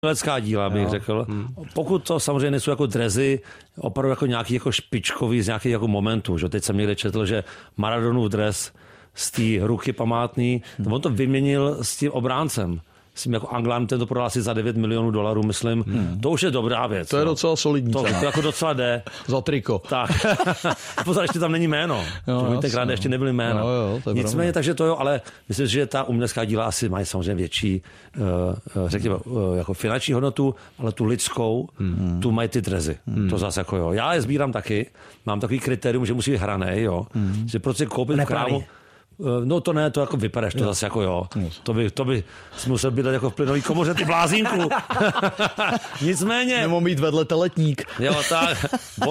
umělecká díla, bych řekl. Pokud to samozřejmě nejsou jako drezy, opravdu jako nějaký jako špičkový z nějakých jako momentů. Že? Teď jsem někde četl, že Maradonův dres z té ruky památný, on to vyměnil s tím obráncem. S tím jako Anglán, ten to prodal asi za $9 milionů, myslím. To už je dobrá věc. To je docela solidní. To jako docela jde. Za triko. Tak. Pozor, ještě tam není jméno. Tenkrát ještě nebyly jména. Nicméně, takže to jo, ale myslím si, že ta umělecká díla asi mají samozřejmě větší, řekněme, jako finanční hodnotu, ale tu lidskou, tu mají ty drezy. To zase jako jo. Já je sbírám taky. Mám takový kritérium, že musí být hranej, jo. Že prostě koupit v krámu. No to ne, to jako vypadeš, to zase jako jo. To by musel být jako v plynový komoře, ty blázínku. Nicméně. Nebo mít vedle teletník. Jo, tak.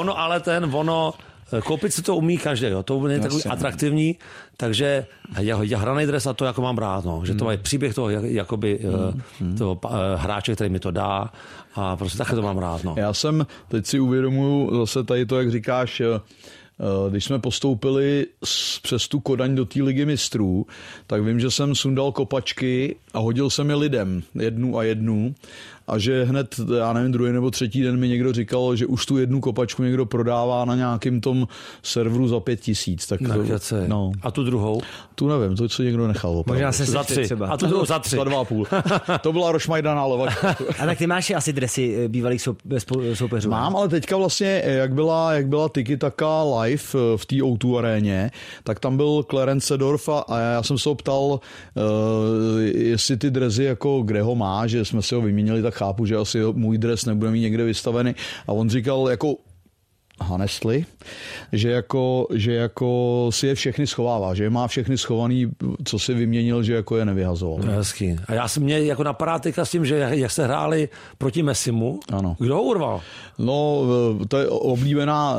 Koupit si to umí každý, jo. To je takový atraktivní, takže já hranej dres a to jako mám rád, no. Že to má příběh toho, toho hráče, který mi to dá a prostě takhle to mám rád, no. Já jsem, teď si uvědomuju zase tady to, jak říkáš, když jsme postoupili přes tu Kodaň do té ligy mistrů, tak vím, že jsem sundal kopačky a hodil jsem je lidem, jednu a že hned, já nevím, druhý nebo třetí den mi někdo říkal, že už tu jednu kopačku někdo prodává na nějakým tom serveru za 5 000. Tak no. A tu druhou? Tu nevím, to co někdo nechal. Možná se za 3 třeba. A tu druhou za 3. Za 2,5. To byla Rošmajdaná levačka. A tak ty máš asi dresy bývalých soupeřů. Mám, ale teďka vlastně, jak byla Tiki Taka live v té O2 aréně, tak tam byl Clarence Seedorf a já jsem se ho ptal, jestli ty dresy jako kde ho má, že jsme si ho vyměnili, tak chápu, že asi můj dres nebude mít někde vystavený. A on říkal jako honestly, že jako si je všechny schovává, že má všechny schovaný, co si vyměnil, že jako je nevyhazoval. To je hezký. A mě jako napadá teďka s tím, že jak se hráli proti Messimu, ano. Kdo ho urval? No, to je oblíbená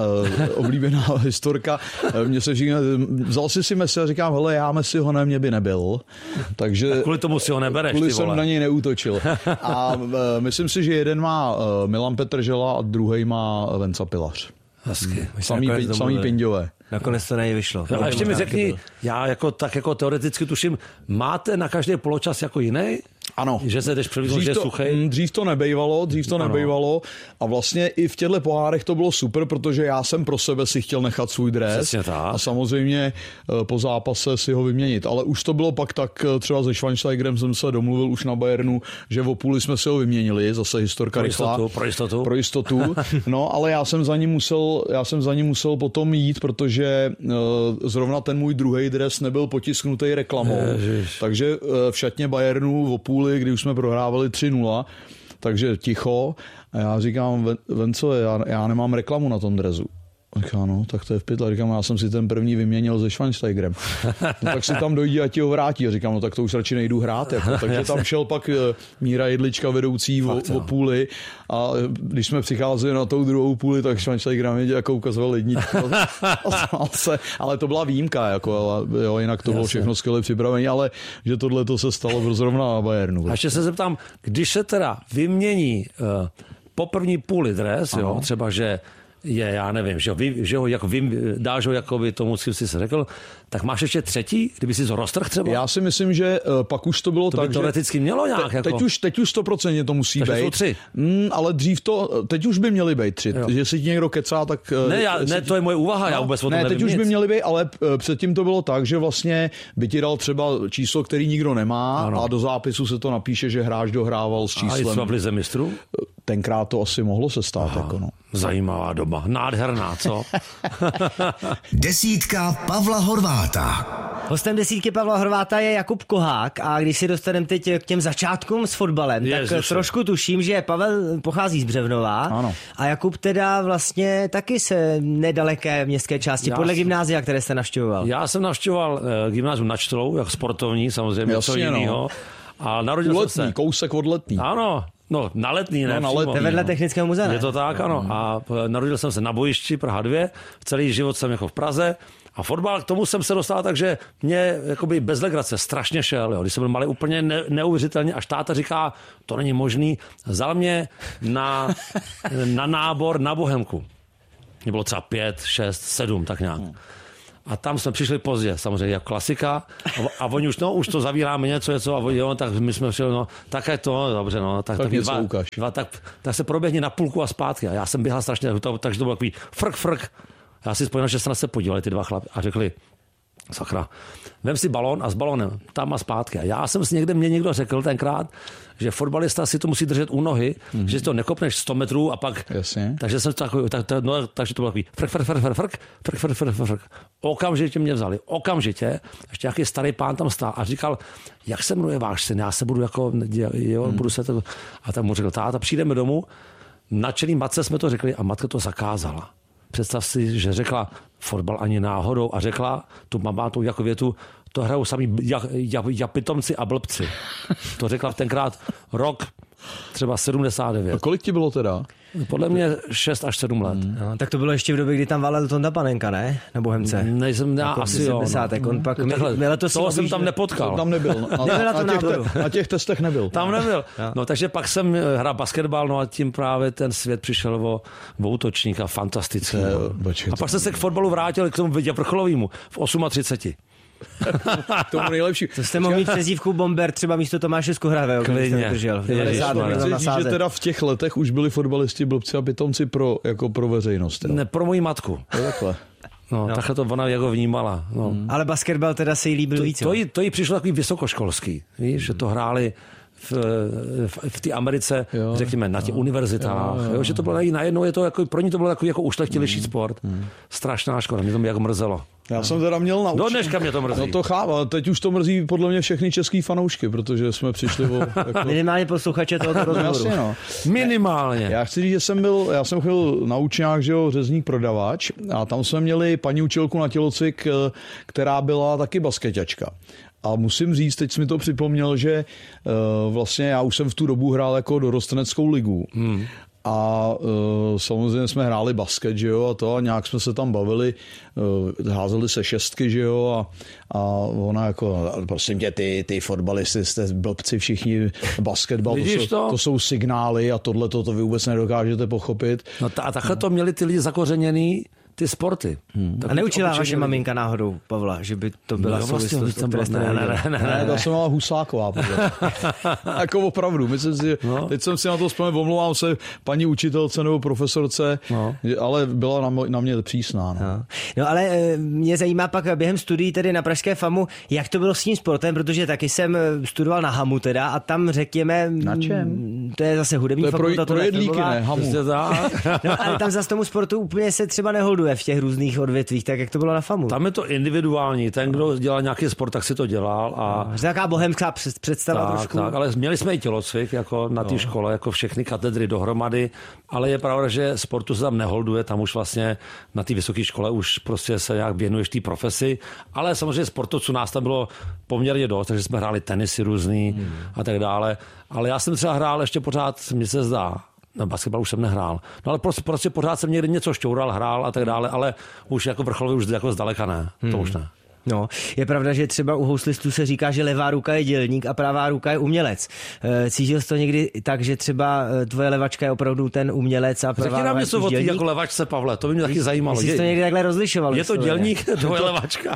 historka. Mně se říká, vzal si Messi a říkám, hele, já Messi ho mě by nebyl. Takže tak kvůli tomu si ho nebereš, kvůli ty vole. jsem na něj neútočil. A myslím si, že jeden má Milan Petržela a druhý má Venca Pilař. Hezky. Samý pinďové. Nakonec to nevyšlo. A ještě mi řekni, já jako teoreticky tuším, máte na každý poločas jako jiný? Ano. Že se jdeš převíznout, že je suchej? Dřív to nebejvalo a vlastně i v těchto pohárech to bylo super, protože já jsem pro sebe si chtěl nechat svůj dres a samozřejmě po zápase si ho vyměnit, ale už to bylo pak tak, třeba se Schweinsteigerem jsem se domluvil už na Bayernu, že v půli jsme si ho vyměnili, zase historka rychlá. Pro jistotu. No, ale já jsem za ním musel potom jít, protože zrovna ten můj druhý dres nebyl potisknutý reklamou. Takže v šatně Bayernu v půli, kdy už jsme prohrávali 3-0, takže ticho. A já říkám, Venco, já nemám reklamu na tom dresu. Říká, no, tak to je v pytle. Říkám, já jsem si ten první vyměnil se Schweinsteigerem. No, tak si tam dojde a ti ho vrátí. A říkám, no tak to už radši nejdu hrát. Jako. Takže tam šel pak Míra Jedlička vedoucí o půli a když jsme přicházeli na tou druhou půli, tak Schweinsteiger mě jako ukazoval ledničku. Ale to byla výjimka, jako, jo, jinak to bylo všechno skvěle připravené, ale že tohle to se stalo zrovna na Bayernu. A ještě se zeptám, když se teda vymění po první půli dres, jo, třeba, že já nevím, že ho jako dáš ho jakoby tomu, co jsi řekl, tak máš ještě třetí, kdyby si to roztrh třeba? Já si myslím, že pak už to bylo to tak, by teoreticky mělo nějak. Teď už 100% to musí takže být. Jsou 3. Ale dřív teď už by měly být 3. Že si ti někdo kecá, tak... Ne, to je moje úvaha, já vůbec o tom nevím teď už nic. by měly být, ale předtím to bylo tak, že vlastně by ti dal třeba číslo, který nikdo nemá a do zápisu se to napíše, že hráč dohrával s číslem. A i třeba v lize mistrů? Tenkrát to asi mohlo se stát. Jako no. Zajímavá doba. Nádherná, co? Desítka Pavla Horváta. Hostem desítky Pavla Horváta je Jakub Kohák a když si dostaneme teď k těm začátkům s fotbalem, tak trošku tuším, že Pavel pochází z Břevnova. Ano. A Jakub teda vlastně taky se nedaleké městské části, podle gymnázia, které jste navštěvoval. Já jsem navštěvoval gymnázium na Čtlou, jako sportovní, samozřejmě něco jiného. A narodil jsem se... kousek od Letný. Ano. No, na Letný, ne? No, na Letný, vedle Technického muzea. Je to tak, ano. A narodil jsem se na bojišti Praha 2. Celý život jsem jako v Praze. A fotbal, k tomu jsem se dostal tak, že mě jakoby bez legrace strašně šel. Jo. Když jsem byl malý, úplně neuvěřitelně, až táta říká, to není možný, vzal mě na nábor na Bohemku. Mě bylo třeba 5, 6, 7, tak nějak. A tam jsme přišli pozdě, samozřejmě, jako klasika. A oni už to zavíráme něco, a oni, jo, tak my jsme přišli, no, tak je to, dobře, no, tak se proběhni na půlku a zpátky. A já jsem běhal strašně, takže to bylo takový frk. Já si vzpomínal, že se na se podívali ty dva chlapi a řekli, sakra, vem si balón a s balónem tam a zpátky. A já jsem si mě někdo řekl tenkrát, že fotbalista si to musí držet u nohy, že si to nekopneš 100 metrů a pak... Jasně. Takže jsem takový, takže to bylo takový frk. Okamžitě mě vzali, ještě nějaký starý pán tam stál a říkal, jak se jmenuje váš syn, já se budu jako, budu se to... A tak mu řekl, táta, přijdeme domů, na čelý matce jsme to řekli a matka to zakázala. Představ si, že řekla fotbal ani náhodou a řekla tu mamátou jako větu, to hrajou sami pitomci a blbci. To řekla v tenkrát rok třeba 79. A kolik ti bylo teda? Podle mě 6 až 7 let. No, tak to bylo ještě v době, kdy tam valil Tonda Panenka, ne? Na Bohemce. Nejsem, já jako asi 70. No. On pak toho jsem tam nepotkal. Tam nebyl. Na těch testech nebyl. Tam nebyl. No, takže pak jsem hrál basketbal, no a tím právě ten svět přišel o útočníka fantastický. A pak jsem se k fotbalu vrátil k tomu vrcholovému v 38. Tomu nejlepší. To jste mohl mít přezdívku Bomber třeba místo Tomáše Skuhravého, který jste držel. Že teda v těch letech už byli fotbalisti blbci a pitomci pro veřejnost. Teda. Ne, pro moji matku. Takhle. No, takhle to ona jako vnímala. No. Ale basketbal teda se jí líbil víc. To jí přišlo takový vysokoškolský, víš, že to hráli v té Americe, řekněme, na těch univerzitách, jo, že to bylo najednou, je to jako, pro ní to bylo takový jako ušlechtilejší sport. Strašná škoda, mě to jako mrzelo. Já jsem teda měl naučit. Do dneška mě to mrzí. No to chápu, ale teď už to mrzí podle mě všechny český fanoušky, protože jsme přišli o... Jako... Minimálně posluchače tohoto rozhovoru. Jasně, no. Minimálně. Já chci říct, že já jsem chtěl na učňák, že jo, řezník prodavač a tam jsme měli paní učitelku na tělocvik, která byla taky baskeťačka. A musím říct, teď jsi mi to připomněl, že vlastně já už jsem v tu dobu hrál jako dorosteneckou ligu. A samozřejmě jsme hráli basket, že jo, a nějak jsme se tam bavili, házeli se šestky, že jo, a ona jako, prosím tě, ty fotbalisty jste blbci všichni, basketbal, to jsou signály a tohle to vy vůbec nedokážete pochopit. No a takhle to měli ty lidi zakořeněný, ty sporty. A neučila vaše maminka náhodou, Pavla, že by to byla souvislost, o které jste Ne, to jsem měla Husáková. Jako opravdu. Myslím si, teď jsem si na to vzpomněl, omlouvám se paní učitelce nebo profesorce, ale byla na mě přísná. No ale mě zajímá pak během studií tedy na pražské FAMu, jak to bylo s tím sportem, protože taky jsem studoval na HAMu teda a tam řekněme... Na čem? To je zase hudební fakulta. To je pro jedlíky, ne? HAMu. No ale tam zase tomu sportu úplně se třeba neholduje v těch různých odvětvích, tak jak to bylo na FAMu. Tam je to individuální, ten, kdo dělal nějaký sport, tak si to dělal. A... Taková bohemská představa trošku. Tak, ale měli jsme i tělocvik jako na té škole, jako všechny katedry dohromady, ale je pravda, že sportu se tam neholduje, tam už vlastně na té vysoké škole už prostě se nějak věnuješ té profesi, ale samozřejmě sportovců nás tam bylo poměrně dost, takže jsme hráli tenisy různý a tak dále, ale já jsem třeba hrál ještě pořád, mi se zdá, no, basketbal už jsem nehrál. No ale prostě pořád jsem někdy něco šťoural, hrál a tak dále, ale už jako vrcholově už jako zdaleka ne. To už ne. No, je pravda, že třeba u houslistů se říká, že levá ruka je dělník a pravá ruka je umělec. Cítil jsi to někdy tak, že třeba tvoje levačka je opravdu ten umělec a pravá ruka je dělník? Řekni nám něco o té jako levačce, Pavle, to by mě taky zajímalo. Jsi to někdy takhle rozlišoval? Je to dělník, tvoje levačka?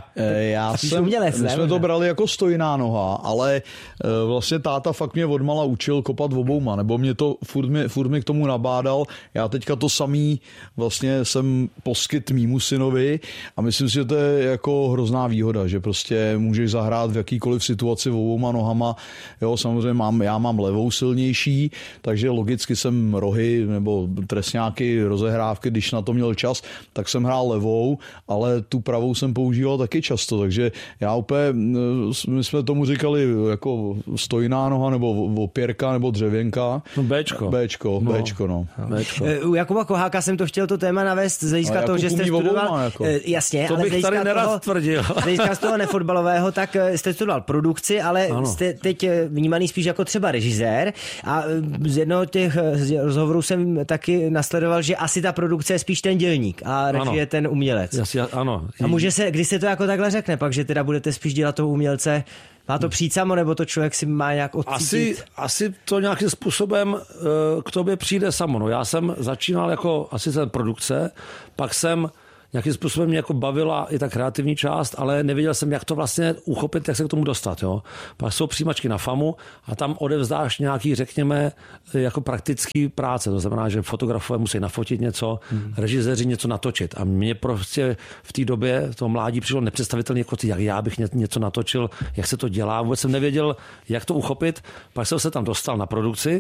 My jsme to brali jako stojná noha, ale vlastně táta fakt mě odmala učil kopat obouma, nebo mě to furt mi k tomu nabádal. Já teďka to samý vlastně jsem poskyt mýmu synovi a myslím si, že to je jako hrozná výhoda, že prostě můžeš zahrát v jakýkoliv situaci obouma nohama. Jo, samozřejmě já mám levou silnější, takže logicky jsem rohy nebo trestňáky, rozehrávky, když na to měl čas, tak jsem hrál levou, ale tu pravou jsem používal taky často, takže já úplně, my jsme tomu říkali jako stojná noha nebo opěrka nebo dřevěnka. No Bčko. No. U Jakuba Koháka jsem to chtěl to téma navést z hlediska toho, že jste studoval. Jako. Jasně, to bych tady nerad tvrdil. Z hlediska z toho nefotbalového, tak jste studoval produkci, ale jste teď vnímaný spíš jako třeba režisér a z jednoho těch rozhovorů jsem taky nasledoval, že asi ta produkce je spíš ten dělník a režie je ten umělec. Ano. A může se, když se to jako takhle řekne, pak, že teda budete spíš dělat toho umělce, má to přijít samo, nebo to člověk si má nějak odcítit? Asi to nějakým způsobem k tobě přijde samo. No, já jsem začínal jako asistent produkce, pak jsem nějakým způsobem mě jako bavila i ta kreativní část, ale nevěděl jsem, jak to vlastně uchopit, jak se k tomu dostat. Jo. Pak jsou přijímačky na FAMu a tam odevzdáš nějaký, řekněme, jako praktický práce. To znamená, že fotografové musí nafotit něco, režiséři něco natočit. A mě prostě v té době, v tom mládí, přišlo nepředstavitelně, jako jak já bych něco natočil, jak se to dělá. Vůbec jsem nevěděl, jak to uchopit. Pak jsem se tam dostal na produkci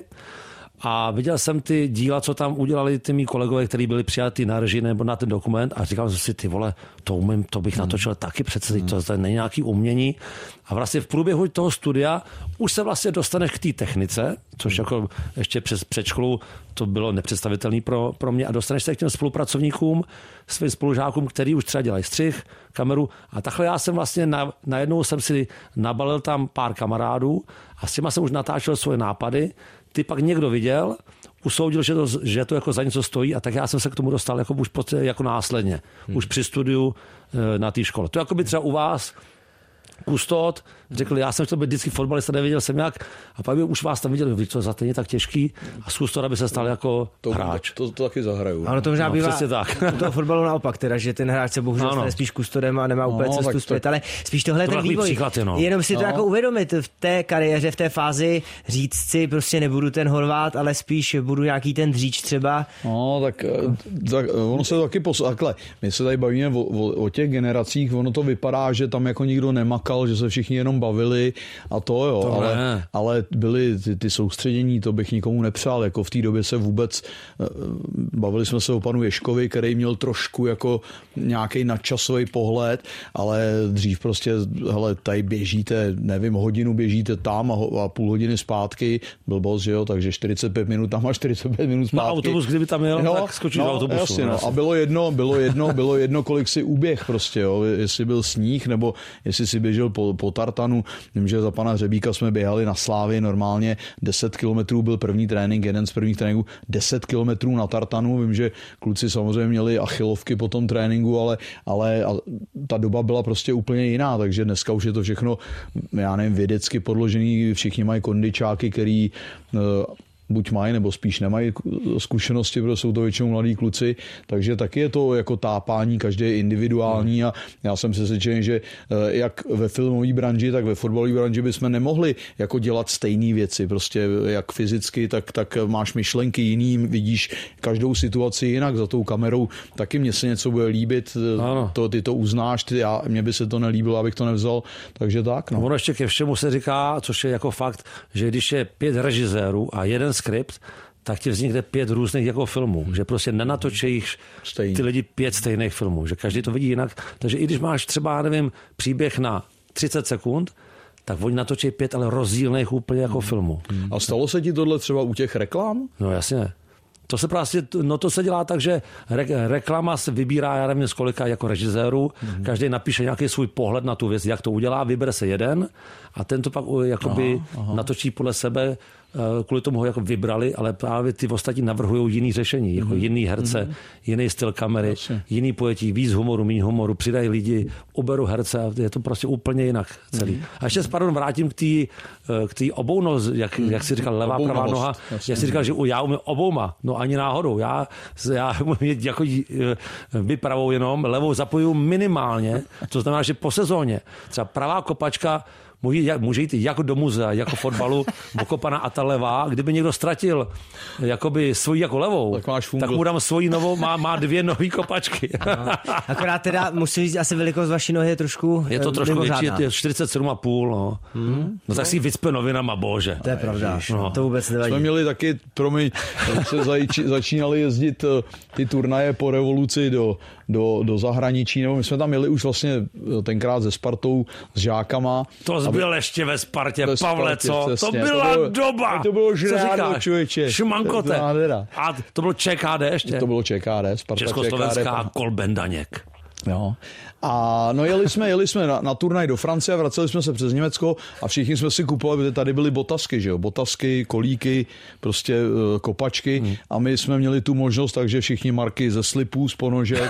a viděl jsem ty díla, co tam udělali ty mý kolegové, kteří byli přijatí na režii nebo na ten dokument a říkal jsem si, ty vole, to umím, to bych natočil taky přece, to není nějaký umění. A vlastně v průběhu toho studia už se vlastně dostaneš k té technice, což jako ještě přes předškolu to bylo nepředstavitelné pro mě a dostaneš se k těm spolupracovníkům, svým spolužákům, který už třeba dělají střih, kameru a takhle já jsem vlastně najednou jsem si nabalil tam pár kamarádů a s těma jsem už natáčel svoje nápady. Ty pak někdo viděl, usoudil, že to jako za něco stojí a tak já jsem se k tomu dostal jako už jako následně, už při studiu na té škole. To jako by třeba u vás Kustód řekl, já jsem chtěl být vždycky fotbalista, nevěděl jsem jak a pak by už vás tam viděl, víš co, za to je tak těžký a z Kustóda by se stal jako hráč. To taky zahraju. Ano, to možná bývá u toho fotbalu naopak, teda, že ten hráč se bohužel stane spíš Kustodem a nemá úplně cestu zpět, ale spíš tohle ten vývoj. Příklad, jenom si to jako uvědomit v té kariéře, v té fázi říct si, prostě nebudu ten Horvát, ale spíš budu nějaký ten Dříč třeba. No, tak ono se to taky takhle. My se tady bavíme o těch generacích, ono to vypadá, že tam jako nikdo nemakal, že se všichni jenom bavili a to jo, ale byly ty soustředění, to bych nikomu nepřál, jako v té době se vůbec, bavili jsme se o panu Ješkovi, který měl trošku jako nějaký nadčasový pohled, ale dřív prostě, hele, tady běžíte, nevím, hodinu běžíte tam a půl hodiny zpátky, blbost, že jo, takže 45 minut tam a 45 minut zpátky. Na autobus, kdyby tam jel, tak skočíš do autobusu. Jasně, no. A bylo jedno, kolik si uběh prostě, jo, jestli byl sníh, nebo jestli si běžel po tartanu. Vím, že za pana Hřebíka jsme běhali na Slávy normálně 10 kilometrů byl první trénink, jeden z prvních tréninků, 10 kilometrů na tartanu. Vím, že kluci samozřejmě měli achilovky po tom tréninku, ale ta doba byla prostě úplně jiná, takže dneska už je to všechno, já nevím, vědecky podložený, všichni mají kondičáky, který buď mají, nebo spíš nemají zkušenosti, protože jsou to většinou mladí kluci, takže taky je to jako tápání, každý je individuální a já jsem přesvědčený, že jak ve filmové branži, tak ve fotbalové branži bychom nemohli jako dělat stejné věci, prostě jak fyzicky, tak máš myšlenky jiný, vidíš každou situaci jinak za tou kamerou, taky mně se něco bude líbit, ty to uznáš, mně by se to nelíbilo, abych to nevzal, takže tak. No. Ono ještě ke všemu se říká, což je jako fakt, že když je 5 režisérů a jeden skript, tak ti vznikne 5 různých jako filmů, že prostě nenatočíš ty lidi 5 stejných filmů, že každý to vidí jinak, takže i když máš třeba, nevím, příběh na 30 sekund, tak oni natočí 5, ale rozdílných úplně jako filmů. A stalo se ti tohle třeba u těch reklam? No jasně. To se prostě, to se dělá tak, že reklama se vybírá, já nevím z kolika jako režisérů, každý napíše nějaký svůj pohled na tu věc, jak to udělá, vybere se jeden a ten to pak jakoby natočí podle sebe, kvůli tomu ho jako vybrali, ale právě ty ostatní navrhují jiný řešení, jako jiný herce, jiný styl kamery, jiný pojetí, víc humoru, méně humoru, přidají lidi, uberu herce a je to prostě úplně jinak celý. A ještě vrátím k té obounost, jak jsi říkal, levá, pravá noha, jak jsi říkal, že já umím obouma, no ani náhodou, já umím jako vy pravou jenom, levou zapojuju minimálně, to znamená, že po sezóně třeba pravá kopačka může jít jako do muzea, jako fotbalu, okopaná a ta levá. Kdyby někdo ztratil jakoby svoji jako levou, tak mu dám svoji novou, má 2 nový kopačky. Akorát teda musím říct, asi velikost vaší nohy je trošku je to trošku větší, je 47,5. No. No tak si vycpe novinama, bože. To je pravda, to vůbec nevadí. Jsme měli taky, se začínali jezdit ty turnaje po revoluci do zahraničí, nebo my jsme tam jeli už vlastně tenkrát se Spartou, s žákama. To byl ještě ve Spartě, Pavle, co? Přesně. To byla doba! To bylo žrádlo, člověče. Šmankote. A to bylo ČKD ještě? To bylo ČKD, Sparta Československá Kolbendaněk. Jo. A no jeli jsme na turnaj do Francie a vraceli jsme se přes Německo a všichni jsme si kupovali, protože tady byly botasky, že jo, botasky, kolíky, prostě kopačky a my jsme měli tu možnost, takže všichni marky ze slipů, z ponožek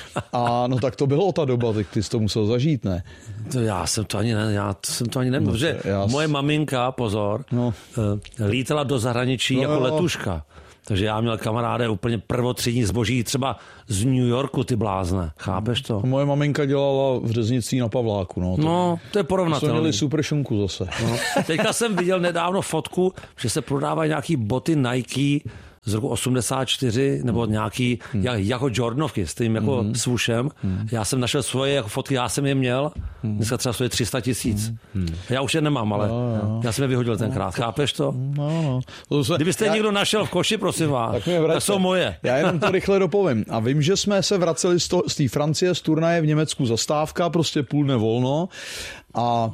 a no tak to bylo ta doba, tak ty jsi to musel zažít, ne? Já jsem to ani neměl, protože moje maminka, pozor, lítala do zahraničí jako letuška. Takže já měl kamaráde úplně prvotřídní zboží, třeba z New Yorku, ty blázne. Chápeš to? Moje maminka dělala v Řeznicí na Pavláku. To je porovnatelné. Jsme měli super šunku zase. Teďka jsem viděl nedávno fotku, že se prodávají nějaký boty Nike z roku 84, nebo nějaký jako Jordanovky s tím jako svůšem. Já jsem našel svoje jako fotky, já jsem je měl, dneska třeba stojí 300 000. Já už je nemám, ale já jsem je vyhodil tenkrát. Chápeš to? No. Kdybyste někdo našel v koši, prosím vás, tak jsou moje. Já jenom to rychle dopovím. A vím, že jsme se vraceli z té Francie, z turnaje v Německu, zastávka, prostě půl dne volno. A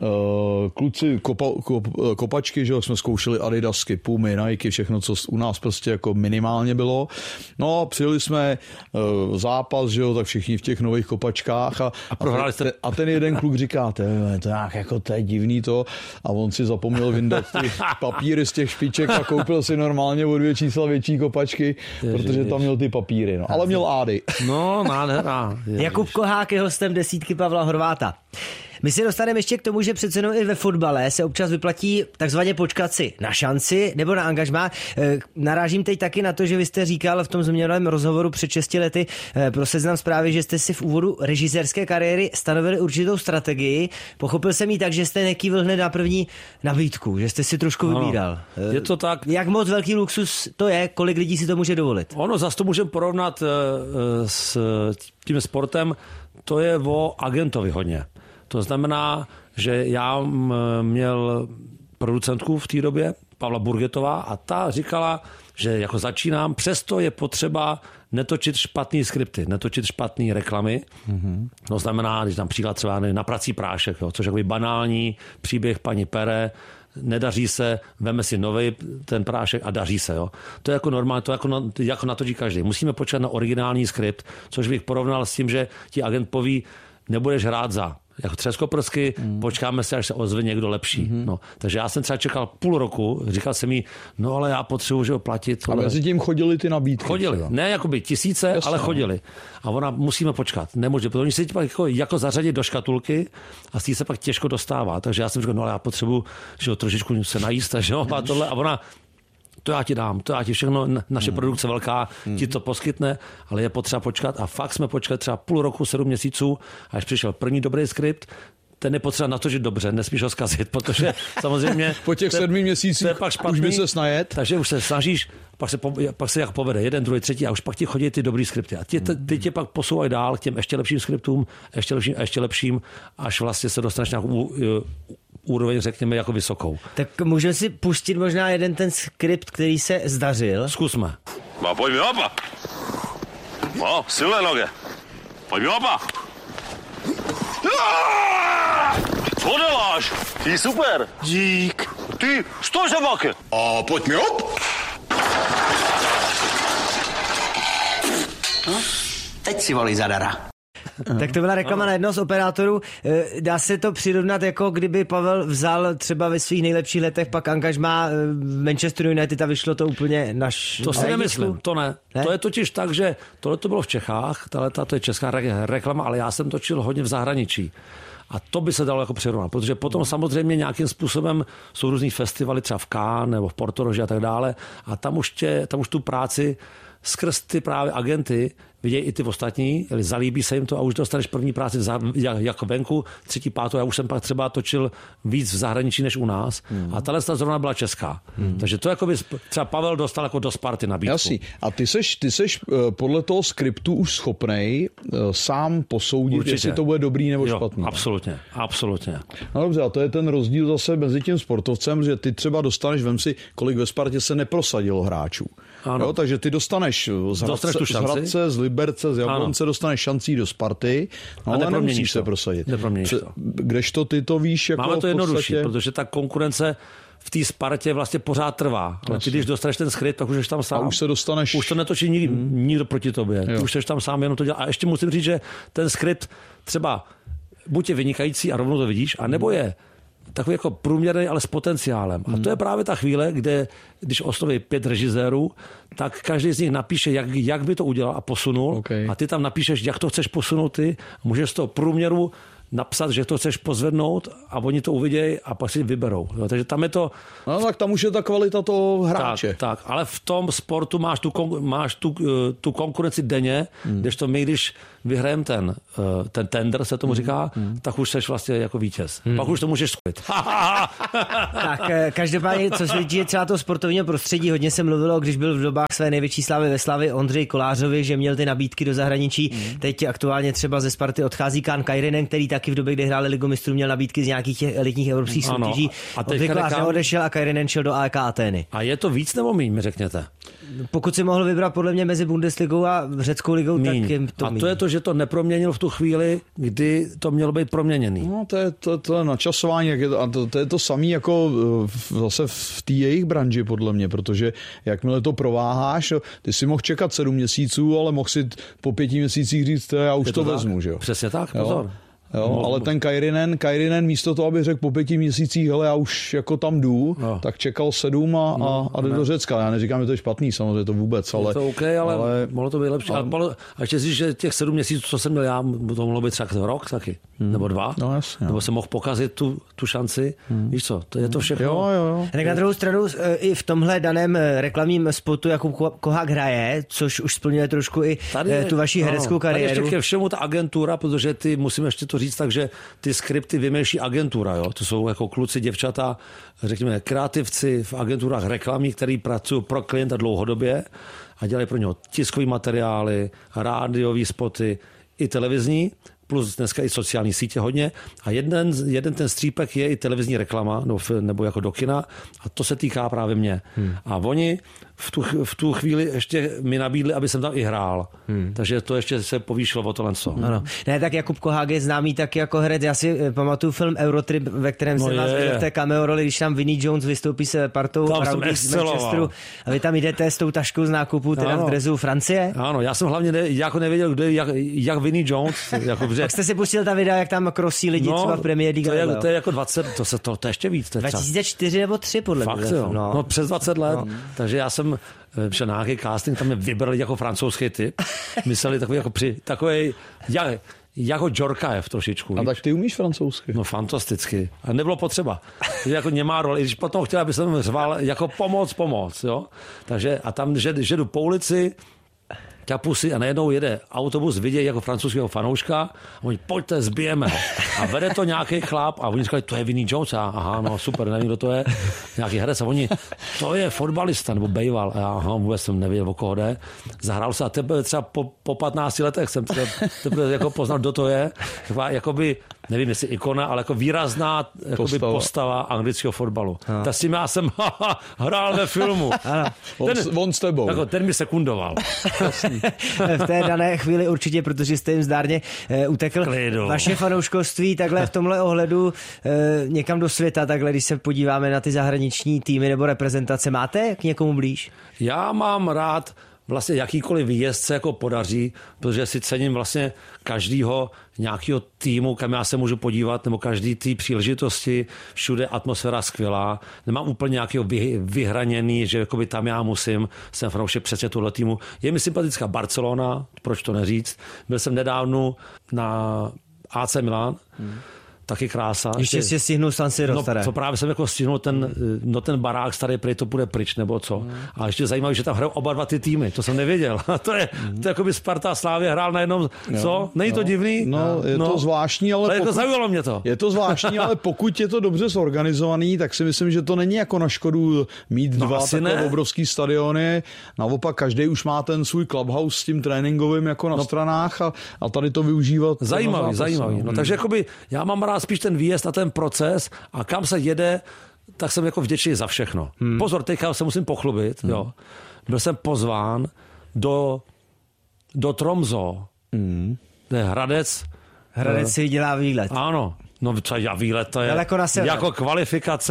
kluci kopačky, že jsme zkoušeli Adidasky, Pumy, Nike, všechno, co u nás prostě jako minimálně bylo. No, přijeli jsme zápas, že jo, tak všichni v těch nových kopačkách a ten jeden kluk říká, to je divný to, a on si zapomněl vyndat ty papíry z těch špiček a koupil si normálně o 2 čísla větší kopačky, protože tam měl ty papíry, no. Ale měl Ády. No, nádhera. Jakub Kohák je hostem desítky Pavla Horváta. My se dostaneme ještě k tomu, že přece jenom i ve fotbale se občas vyplatí takzvaně počkat si na šanci nebo na angažmá. Narážím teď taky na to, že vy jste říkal v tom zmíněném rozhovoru před 6 lety pro Seznam Zprávy, že jste si v úvodu režisérské kariéry stanovili určitou strategii. Pochopil jsem ji tak, že jste nekývil hned na první nabídku, že jste si trošku vybíral. Je to tak. Jak moc velký luxus to je, kolik lidí si to může dovolit? Ono zase to můžeme porovnat s tím sportem, to je o agentovi hodně. To znamená, že já měl producentku v té době, Pavla Burgetová, a ta říkala, že jako začínám, přesto je potřeba netočit špatný skripty, netočit špatný reklamy. To znamená, když tam příklad třeba na Prací prášek, jo, což je takový banální příběh paní Pere, nedaří se, veme si nový ten prášek a daří se. Jo. To je jako normálně, to jako natočí každý. Musíme počkat na originální skript, což bych porovnal s tím, že ti agent poví, nebudeš hrát za jako třeskoprsky, počkáme se, až se ozve někdo lepší. No, takže já jsem třeba čekal půl roku, říkal jsem jí, no ale já potřebuji, že ho platit. A mezi tím chodili ty nabídky. Chodili, třeba. Ne jakoby tisíce, jasně, ale chodili. A ona, musíme počkat, nemůže, protože oni se ti pak jako zařadit do škatulky a z té se pak těžko dostává. Takže já jsem říkal, no ale já potřebuji, že ho trošičku se najíst, že jo, a tohle. A ona, to já ti dám, to já ti všechno, naše produkce velká ti to poskytne, ale je potřeba počkat a fakt jsme počkali třeba půl roku, 7 měsíců, až přišel první dobrý skript, ten je potřeba natočit dobře, nesmíš ho zkazit, protože samozřejmě po těch 7 měsících už by se snajet. Takže už se snažíš, pak se jak povede, jeden, druhý, třetí a už pak ti chodí ty dobrý skripty. A ty tě pak posouvají dál k těm ještě lepším skriptům, ještě lepším, až vlastně se dostaneš nějakou úroveň, řekněme, jako vysokou. Tak můžeme si pustit možná jeden ten skript, který se zdařil. Zkusme. No, pojď mi opa. No, silné noge. Pojď mi opa. Co děláš? Ty super. Dík. Ty, stoj se baky. A pojď mi op. No, teď si volí zadara. Tak to byla reklama na jednoho z operátorů. Dá se to přirovnat, jako kdyby Pavel vzal třeba ve svých nejlepších letech pak angažmá v Manchesteru United a vyšlo to úplně To si nemyslím, to ne. To je totiž tak, že tohle to bylo v Čechách, to je česká reklama, ale já jsem točil hodně v zahraničí. A to by se dalo jako přirovnat, protože potom samozřejmě nějakým způsobem jsou různý festivaly, třeba v Cannes nebo v Portoroži a tak dále, a tam už tu práci skrz ty právě agenty vidějí i ty ostatní, zalíbí se jim to a už dostaneš první práci jako venku, 3., 5. Já už jsem pak třeba točil víc v zahraničí než u nás a tahle zrovna byla česká. Takže to jako by třeba Pavel dostal jako do Sparty nabídku. Jasný. A ty seš podle toho skriptu už schopnej sám posoudit, určitě, jestli to bude dobrý nebo špatný. Absolutně. No dobře, a to je ten rozdíl zase mezi tím sportovcem, že ty třeba dostaneš, vem si, kolik ve Spartě se neprosadilo hráčů. Jo, takže ty dostaneš z Hradce, z Liberce, z Jablonce, dostaneš šancí do Sparty, no, ale nemusíš se prosadit. Kdežto ty to víš jako máme to jednodušší, protože ta konkurence v té Spartě vlastně pořád trvá. Ale ty, když dostaneš ten skript, tak už jsi tam sám. A už se dostaneš. Už to netočí nikdo proti tobě. Ty už jsi tam sám, jenom to dělá. A ještě musím říct, že ten skript třeba buď je vynikající a rovnou to vidíš, anebo je takový jako průměrný, ale s potenciálem. A to je právě ta chvíle, kde, když osloví 5 režisérů, tak každý z nich napíše, jak by to udělal a posunul. Okay. A ty tam napíšeš, jak to chceš posunout ty. Můžeš z toho průměru napsat, že to chceš pozvednout a oni to uvidějí a pak si vyberou. Jo, takže tam je to... No tak tam už je ta kvalita toho hráče. Tak, ale v tom sportu máš tu konkurenci denně, kdežto my, když vyhrajeme ten tender, se tomu říká, tak už seš vlastně jako vítěz. Pak už to můžeš zkusit. Tak každopádně, co se týče třeba toho sportovního prostředí, hodně se mluvilo, když byl v dobách své největší slávy ve Slavii Ondřej Kolářovi, že měl ty nabídky do zahraničí. Teď aktuálně třeba ze Sparty odchází Kaan Kairinen, který taky v době, kdy hráli Ligu mistrů, měl nabídky z nějakých těch elitních evropských soutěží. Ondřej Kolář odešel a Kairinen šel do AEK Atény. A je to víc nebo míň, mi řekněte? Pokud si mohl vybrat podle mě mezi Bundesligou a řeckou ligou, míň. Tak je to míň. A to je to, že to neproměnil v tu chvíli, kdy to mělo být proměněný. No, to je načasování, a to je to samé jako zase v té jejich branži, podle mě, protože jakmile to prováháš, ty si mohl čekat 7 měsíců, ale mohl si po 5 měsících říct, já už to vezmu, že jo. Přesně tak, pozor. Jo, ale ten Kairinen místo toho, aby řekl po 5 měsících, hele, já už jako tam jdu, tak čekal 7 a jde do Řecka. Já neříkám, že to je špatný, samozřejmě to vůbec, ale... Je to OK, ale mohlo to být lepší. A ještě říct, že těch 7 měsíců, co jsem měl já, to mohlo být třeba rok taky, nebo 2, no, jasně, nebo jsem mohl pokazit tu šanci. Víš co, to je to všechno. Jo. Tak na druhou stranu i v tomhle daném reklamním spotu Jakub Kohák hraje, což už splňuje trošku i tu vaši hereckou kariéru. Tady ještě ke všemu ta agentura, protože ty musíme ještě to říct, takže ty skripty vymýšlí agentura, jo? To jsou jako kluci, děvčata, řekněme kreativci v agenturách reklamních, který pracují pro klienta dlouhodobě a dělají pro něho tiskový materiály, rádiový spoty i televizní, plus dneska i sociální sítě hodně. A jeden ten střípek je i televizní reklama, nebo jako do kina, a to se týká právě mě. A oni v tu chvíli ještě mi nabídli, aby jsem tam i hrál. Takže to ještě se povýšilo o tohle. Ano. Ne, tak Jakub Kohák je známý taky jako herec. Já si pamatuju film Eurotrip, ve kterém se vás viděl v té cameo roli, když tam Vinnie Jones vystoupí se partou Rowdy z Manchesteru a vy tam jdete s tou taškou z nákupu, teda v dresu Francie. Ano, já jsem hlavně jako nevěděl, jak Vinnie Jones. Jak jste si pustil ta videa, jak tam krosí lidi třeba v Premier League? To je jako 20, to je ještě víc. 2004 nebo 3 podle mě. Fakt, no, přes 20 let. Takže já jsem šel na nějaký casting, tam mě vybrali jako francouzský typ. Mysleli takový jako Džorkajev trošičku. A tak ty umíš francouzsky? No fantasticky. A nebylo potřeba. Takže jako nemá roli. Když potom chtěl, aby jsem řval jako pomoc, jo. Takže a tam, že jdu po ulici, ťapusy a najednou jede autobus, vidějí jako francouzského fanouška a oni, pojďte, zbijeme ho. A vede to nějaký chlap a oni říkali, to je Vinnie Jones. A aha, no super, nevím, kdo to je. Nějaký herec a oni, to je fotbalista, nebo bejval. A já, aha, vůbec jsem nevěděl, o koho jde. Zahrál se a teprve třeba po 15 letech jsem teprve jako poznal, kdo to je. Jakoby, nevím, jestli ikona, ale jako výrazná postava anglického fotbalu. Tak s tím já jsem hrál ve filmu. On s tebou. Jako, ten mi sekundoval. V té dané chvíli určitě, protože jste jim zdárně utekl. Vaše fanouškovství takhle v tomhle ohledu někam do světa, takhle když se podíváme na ty zahraniční týmy nebo reprezentace, máte k někomu blíž? Já mám rád vlastně jakýkoliv výjezd se jako podaří, protože si cením vlastně každýho nějakého týmu, kam já se můžu podívat, nebo každý té příležitosti, všude atmosféra skvělá. Nemám úplně nějakého vyhraněný, že jakoby tam já jsem fanoušek přece tohle týmu. Je mi sympatická Barcelona, proč to neříct. Byl jsem nedávno na AC Milan, taky krása. Ještě si stihnul San Siro staré. To právě jsem jako stihnul ten barák starý, prej to bude pryč, nebo co. A ještě zajímavé, že tam hrajou oba dva ty týmy, to jsem nevěděl. to je jako by Sparta a Slávě hrál na jednom, co? Není to divný? No, je to zvláštní, ale jako zaujalo mě to. Je to zvláštní, ale pokud je to dobře zorganizovaný, tak si myslím, že to není jako na škodu mít dva takové obrovský stadiony. Naopak každý už má ten svůj clubhouse s tím tréninkovým jako na stranách a tady to využívat. Zajímavý. No, takže jakoby já mám rád spíš ten výjezd a ten proces a kam se jede, tak jsem jako vděčný za všechno. Pozor, teďka se musím pochlubit. Jo. Byl jsem pozván do Tromso. To je Hradec. Hradec si dělá výlet. Ano. No co já výlet, to je jako kvalifikace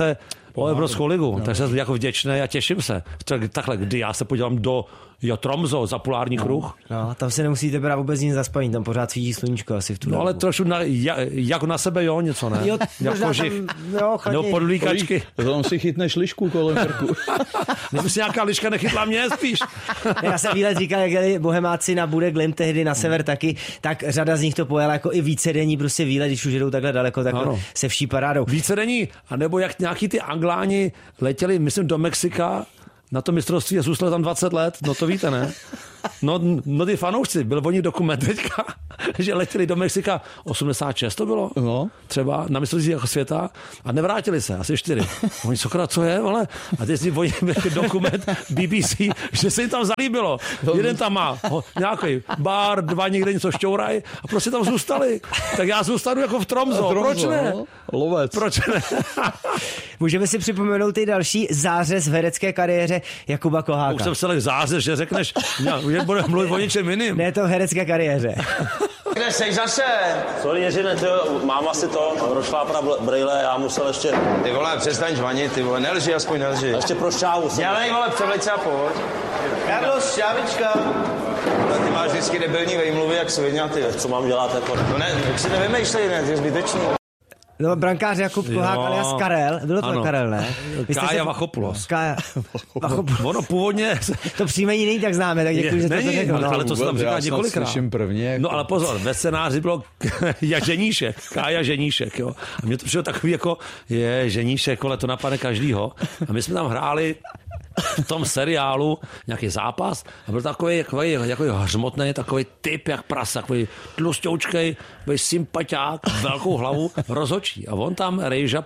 o Evropskou ligu, tak jsem jako vděčný a těším se. Takhle, kdy já se podívám do Tromso za polární kruh. No, tam se nemusíte brát vůbec nic za spaní, tam pořád svítí sluníčko asi v tu dobu. Ale trošku jako na sebe něco, ne? Jo, jako žich. Nebo podlíkačky. Tam si chytneš lišku kolem krku. Nebo si nějaká liška nechytla mě spíš. Já jsem výlet říkal, jak jeli Bohemáci na Bude Glimt tehdy na sever taky, tak řada z nich to pojela jako i vícedenní prostě výlet, když už jedou takhle daleko, tak se vší parádou. Vícedenní, anebo jak nějaký ty Angláni letěli, myslím, do Mexika na to mistrovství a zůstali tam 20 let, no to víte, ne? No ty fanoušci, byl o nich dokument teďka, že letěli do Mexika 86 to bylo, třeba na mistrovství jako světa a nevrátili se, asi 4. Oni sakra, co je, ale? A teď si oni dokument BBC, že se jim tam zalíbilo. Jeden tam má nějaký bar, 2 někde něco šťouraj a prostě tam zůstali. Tak já zůstanu jako v Tromso, proč ne? Lovec. Proč ne? Můžeme si připomenout ty další zářez v herecké kariéře Jakuba Koháka. Už jsem se zářez, že řekneš, bude mluvit o něčem jiným. Ne, to v herecké kariéře. Kde seš zase? Sorry, Jeřine, mám asi to, rozšlápra brejle, já musel ještě... Ty vole, přestaň žvanit, ty vole, nelži, aspoň nelži. Ještě pro šťávu. Dělej, vole, převleď se a pojď. Carlos, šťávička. Ty máš vždycky debilní vejmluvy, jak svině, ty. Co mám dělat, jako? No ne, tak si nevymýšlej, ne, ty je zbytečný. No, brankář Jakub Kohák alias Karel. Bylo to ano. Karel, ne? Kája Vachopulos. Ono původně... To příjmení není tak známe, tak děkuji, že to řekl. No, ale to se tam říká několikrát. No ale pozor, ve scénáři bylo Ženíšek, Kája Ženíšek, jo. A mně to přišlo takový jako, Ženíšek, ale to napadne každýho. A my jsme tam hráli v tom seriálu nějaký zápas a byl takový hřmotný, takový typ jak prasa, takový tlusťoučkej, takový sympatiák, velkou hlavu, rozhodčí. A on tam, Rejža,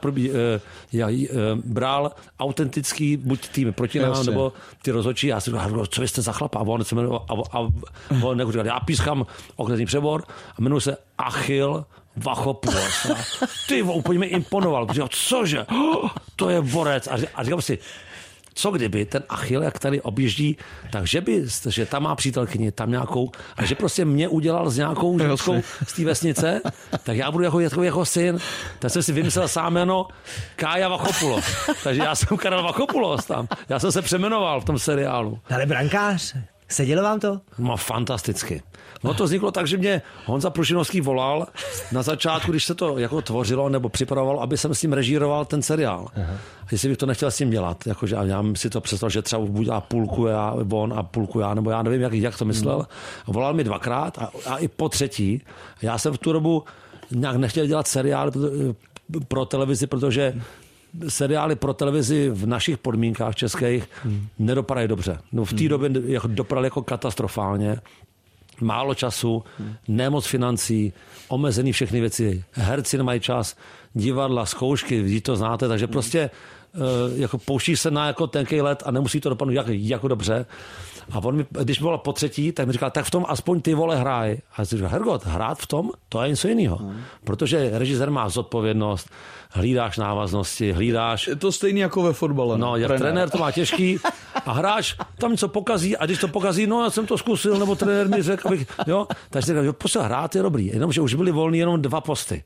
bral autentický buď tým proti nám, nebo ty rozhodčí. Já si říkal, co vy jste za chlapa? A on říkal, já pískám okresní přebor a jmenuji se Achil Vachopulos. Ty úplně mi imponoval. Říkal, cože? To je borec. A říkal si, co kdyby ten Achil, jak tady objíždí, takže že tam má přítelkyni, tam nějakou, a že prostě mě udělal s nějakou ženskou z té vesnice, tak já budu jako syn. Tak jsem si vymyslel sám jméno Kája Vachopulos. Takže já jsem Karel Vachopulos tam. Já jsem se přeměnoval v tom seriálu. Ale brankář, sedělo vám to? No fantasticky. No to vzniklo tak, že mě Honza Prušinovský volal na začátku, když se to jako tvořilo nebo připravovalo, aby jsem s ním režíroval ten seriál. Aha. Jestli bych to nechtěl s ním dělat. Jakože já si to představil, že třeba buď a půlku on a půlku já, nebo já nevím, jak to myslel. A volal mi 2krát a i po 3. Já jsem v tu dobu nějak nechtěl dělat seriál pro televizi, protože seriály pro televizi v našich podmínkách českých nedopadají dobře. No v té době dopadaly jako katastrofálně. Málo času, nemoc financí, omezený všechny věci. Herci nemají čas, divadla, zkoušky, vy to znáte, takže prostě jako pouštíš se na jako tenkej let a nemusí to dopadnout jako dobře. A on mi, když mi volal po 3., tak mi říkal, tak v tom aspoň ty vole hraj. A já si říkal, Hergot, hrát v tom, to je něco jiného. Protože režisér má zodpovědnost, hlídáš návaznosti, hlídáš... Je to stejný jako ve fotbale. No, jak trenér to má těžký a hráč tam něco pokazí a když to pokazí, no já jsem to zkusil, nebo trenér mi řekl, abych, jo. Takže říkal, prostě hrát je dobrý, jenomže už byly volný jenom 2 posty.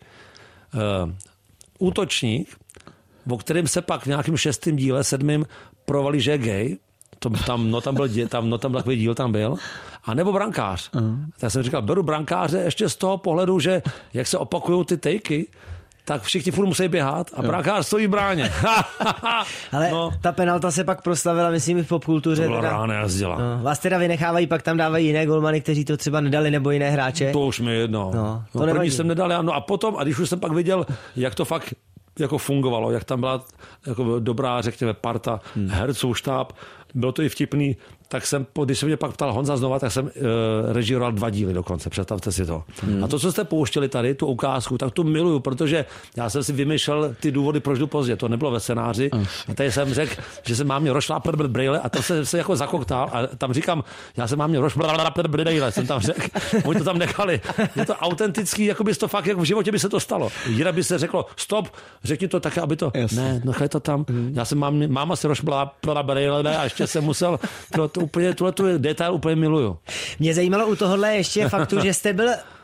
Útočník, o kterém se pak v nějakém 6. díle, 7. provalí, že je gay, tam takový díl tam byl, a nebo brankář. Tak jsem říkal, beru brankáře ještě z toho pohledu, že jak se opakujou ty tejky, tak všichni furt musí běhat a brankář stojí v bráně. Ale ta penalta se pak proslavila, myslím, i v popkultuře. To byla rána jazděla. Vás teda vynechávají, pak tam dávají jiné golmany, kteří to třeba nedali, nebo jiné hráče. To už mi jedno. To první jsem nedal, no a potom, a když už jsem pak viděl, jak to fakt jako fungovalo, jak tam byla jako dobrá, řekněme, parta herců, štáb, bylo to i vtipný, tak jsem, když se mě pak ptal Honza znova, tak jsem režíroval 2 díly dokonce, představte si to. A to, co jste pouštěli tady, tu ukázku, tak tu miluju, protože já jsem si vymýšlel ty důvody, proč jdu pozdě, to nebylo ve scénáři. A tady jsem řekl, že jsem mám mě rozšlápet brejle a to se jako zakoktal a tam říkám, já jsem mám mě rozšlápet brejle, jsem tam řekl, oni to tam nechali. Je to autentický, jako by to fakt, jako v životě by se to stalo. Jinak by se řeklo, stop, řekni to tak, aby to, ne, nechaj to tam. Já jsem máma se rozšlápla brejle a ještě jsem musel tuhletu detail úplně miluju. Mě zajímalo u tohohle ještě faktu, že jste byl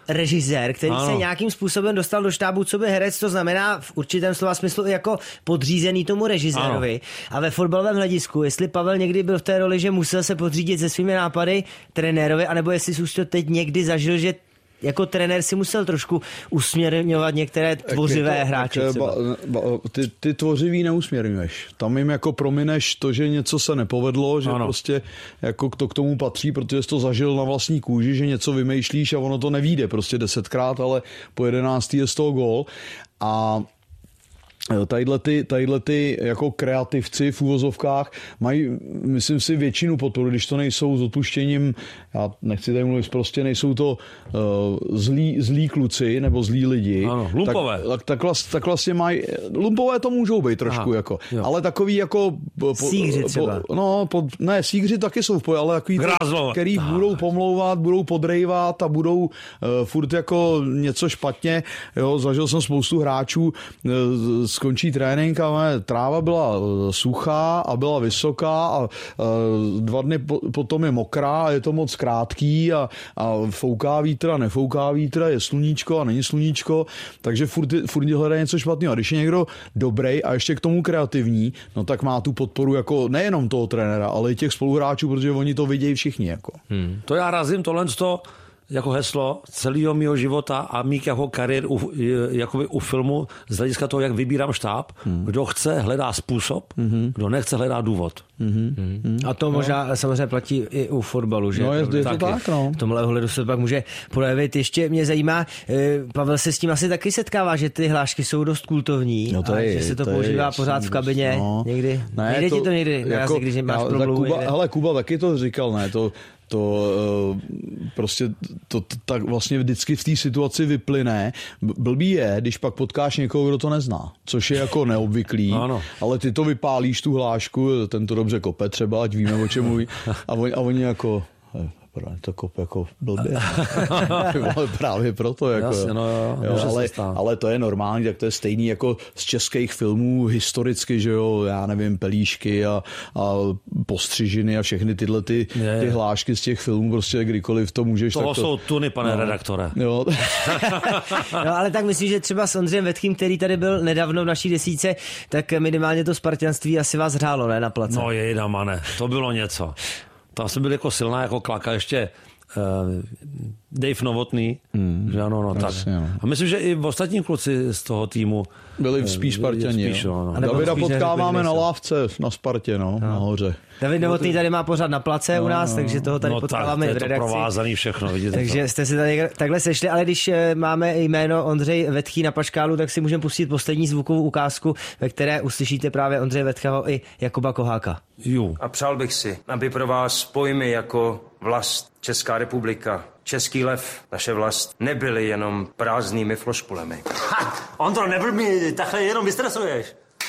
režisér, který se nějakým způsobem dostal do štábu, co by herec, to znamená v určitém slova smyslu jako podřízený tomu režisérovi. A ve fotbalovém hledisku, jestli Pavel někdy byl v té roli, že musel se podřídit se svými nápady trenérovi, anebo jestli jsi už to teď někdy zažil, že jako trenér si musel trošku usměrňovat některé tvořivé hráče. Ty tvořivý neusměrňuješ. Tam jim jako promineš to, že něco se nepovedlo, že prostě jako to k tomu patří, protože jsi to zažil na vlastní kůži, že něco vymýšlíš a ono to nevyjde prostě 10krát, ale po 11. je z toho gól. A tadyhle ty jako kreativci v úvozovkách mají, myslím si, většinu podporu, když to nejsou s odpuštěním, já nechci tady mluvit, prostě nejsou to zlí kluci nebo zlí lidi. Ano, lumpové. Tak vlastně mají, lumpové to můžou být trošku, jako, ale takový jako... Sígři třeba. Ne, sígři taky jsou v pohodě, ale takový, který budou pomlouvat, budou podrejvat a budou furt jako něco špatně. Jo, zažil jsem spoustu hráčů, skončí trénink a tráva byla suchá a byla vysoká a 2 dny potom je mokrá a je to moc krátký a fouká vítr a nefouká vítr, je sluníčko a není sluníčko, takže furt hledá něco špatného. A když je někdo dobrý a ještě k tomu kreativní, no tak má tu podporu jako nejenom toho trenéra, ale i těch spoluhráčů, protože oni to vidějí všichni. Jako. To já razím tohle jako heslo celého mého života a mých jako kariér u filmu z hlediska toho, jak vybírám štáb. Kdo chce, hledá způsob, kdo nechce, hledá důvod. A to možná samozřejmě platí i u fotbalu, že? No je to tak, no. V tomhle ohledu se pak může projevit. Ještě mě zajímá, Pavel se s tím asi taky setkává, že ty hlášky jsou dost kultovní a že se to používá pořád v kabině někdy. Nejde ti to někdy, jako, když máš promluvu. Kuba taky to říkal, ne, prostě to tak vlastně vždycky v té situaci vyplyne. Blbý je, když pak potkáš někoho, kdo to nezná, což je jako neobvyklý, ale ty to vypálíš tu hlášku, ten to dobře kope třeba, ať víme, o čem mluví, a oni jako... To kope jako blbě. Právě proto. Jako, jasně, ale to je normální, tak to je stejný jako z českých filmů historicky, že jo, já nevím, pelíšky a postřižiny a všechny tyhle ty hlášky z těch filmů, prostě kdykoliv to můžeš. Toho jsou tuny, pane redaktore. Jo. No ale tak myslím, že třeba s Ondřejem Vetchým, který tady byl nedávno v naší desíce, tak minimálně to spartianství asi vás hrálo, ne, na place. No jejda, mane, to bylo něco. Tam jsem byl jako silná jako klaka, ještě Dave Novotný, že ano, tak. A myslím, že i ostatní kluci z toho týmu byli spíš Spartani. Davida potkáváme na lávce na Spartě, nahoře. David Novotný tady má pořád na place u nás, takže toho tady potkáváme v redakci. Je to provázaný všechno, vidíte. Takže jste si tady takhle sešli, ale když máme jméno Ondřej Vetchý na paškálu, tak si můžeme pustit poslední zvukovou ukázku, ve které uslyšíte právě Ondřeje Vetchého i Jakuba Koháka. A přál bych si, aby pro vás pojmy jako vlast, Česká republika, Český lev, naše vlast, nebyly jenom prázdnými flošpulemi. Ondro, nebyl mi, takhle jenom vystresuješ.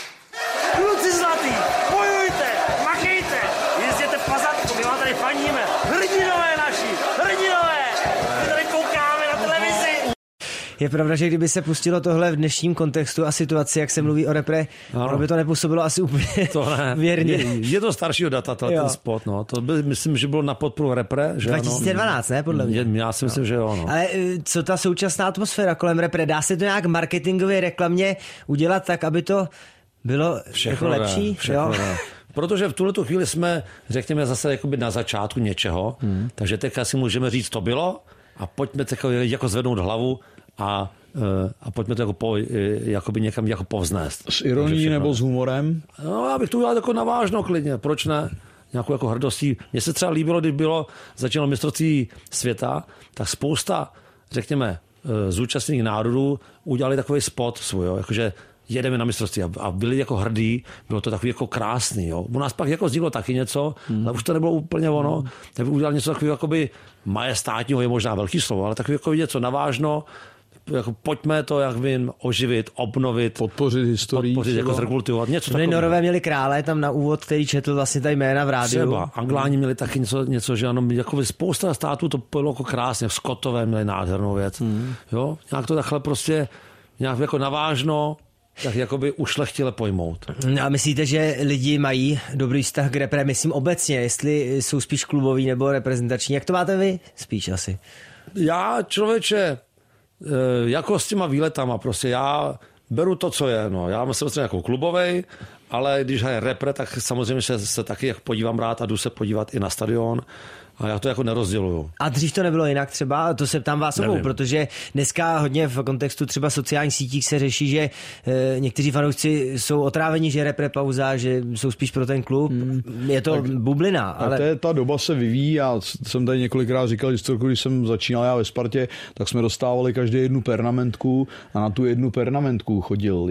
Kluci zlatý, bojujte, makejte, jezděte v pazatku, my vám tady faníme. Hrdinové naši, hrdinové, my tady koukáme na televizi. Je pravda, že kdyby se pustilo tohle v dnešním kontextu a situaci, jak se mluví o repre, ono by to nepůsobilo asi úplně věrně. Je to staršího data, ten spot, no. To by, myslím, že bylo na podporu repre. Že 2012, ne, podle mě. Já si myslím, že jo. No. Ale co ta současná atmosféra kolem repre, dá se to nějak marketingově reklamně udělat tak, aby to bylo jako lepší? Protože v tuhletu chvíli jsme, řekněme, zase jakoby na začátku něčeho, takže teď asi můžeme říct, to bylo a pojďme jako zvednout hlavu a pojďme to jakoby někam jako povznést. S ironií nebo s humorem? No, já bych to udělal jako navážno klidně, proč ne? Nějakou jako hrdostí. Mně se třeba líbilo, když začalo mistrovství světa, tak spousta, řekněme, zúčastněných národů udělali takový spot svůj, jakože jedeme na mistrovství a byli jako hrdí, bylo to takový jako krásný. Jo. U nás pak jako vzniklo taky něco, ale už to nebylo úplně ono, tak by udělal něco takového jakoby majestátního, je možná velký slovo, ale takový jako něco navážno, jako pojďme to jak vím, oživit, obnovit, podpořit historii, jako zrekultivovat něco takového. Norové měli krále tam na úvod, který četl vlastně ta jména v rádiu. Třeba Angláni měli taky něco, že ano, jako spousta států to bylo jako krásně, Skotové měli nádhernou věc. Jo, nějak to takhle prostě nějak jako navážno, tak jakoby ušlechtile pojmout. A myslíte, že lidi mají dobrý vztah k repre, myslím obecně, jestli jsou spíš kluboví nebo reprezentační? Jak to máte vy? Spíš asi. Já, člověče, jako s těma výletama, prostě já beru to, co je. No. Já jsem jako klubovej, ale když hraje repre, tak samozřejmě se taky podívám rád a jdu se podívat i na stadion. A já to jako nerozděluju. A dřív to nebylo jinak třeba? To se ptám vás obou, protože dneska hodně v kontextu třeba sociálních sítích se řeší, že někteří fanoušci jsou otráveni, že repre pauza, že jsou spíš pro ten klub. Je to bublina. Ale ta doba se vyvíjí. Já jsem tady několikrát říkal, že když jsem začínal já ve Spartě, tak jsme dostávali každý jednu pernamentku a na tu jednu pernamentku chodil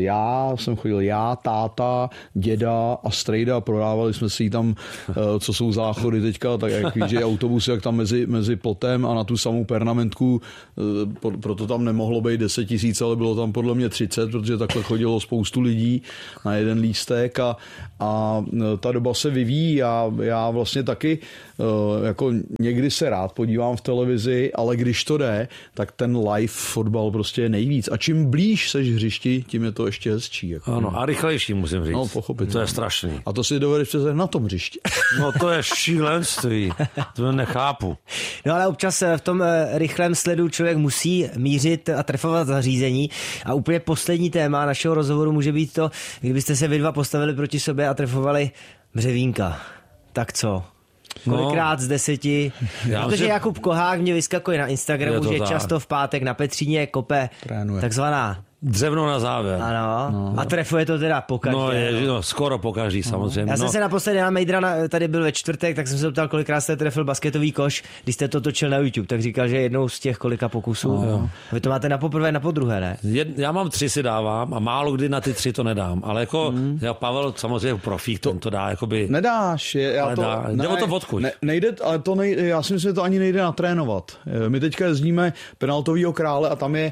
já, táta, děda a strejda. Prodávali jsme si tam, co jsou záchody teďka, tak jak víš, že autobus, jak tam mezi plotem a na tu samou pernamentku, proto tam nemohlo být 10 000, ale bylo tam podle mě 30, protože takhle chodilo spoustu lidí na jeden lístek a ta doba se vyvíjí. Já vlastně taky jako někdy se rád podívám v televizi, ale když to jde, tak ten live fotbal prostě je nejvíc. A čím blíž seš hřišti, tím je to ještě hezčí. Jako. Ano, a rychlejší, musím říct. No, pochopit. To je strašný. A to si dovedeš představit na tom hřišti. No to je šílenství. To nechápu. No ale občas v tom rychlém sledu člověk musí mířit a trefovat zařízení. A úplně poslední téma našeho rozhovoru může být to, kdybyste se vy dva postavili proti sobě a trefovali Břevínka. Tak co? Kolikrát z 10? Protože Jakub Kohák mě vyskakuje na Instagramu, že často v pátek na Petříně kope takzvaná dřevno na závěr. Ano. No. A trefuje to teda pokaždé. Skoro pokaždý samozřejmě. Já jsem se naposledy na Mejdra tady byl ve čtvrtek, tak jsem se ptal, kolikrát jste trefil basketový koš, když jste to točil na YouTube, tak říkal, že jednou z těch kolika pokusů. Vy to máte na poprvé, na podruhé, ne? Já mám 3 si dávám a málo kdy na ty 3 to nedám, ale jako Pavel samozřejmě profík, ten to dá jakoby. Nedáš, jde o to vodku. Nejde, ale to já si myslím, že to ani nejde natrénovat. My teďka jezdíme penaltovýho krále a tam je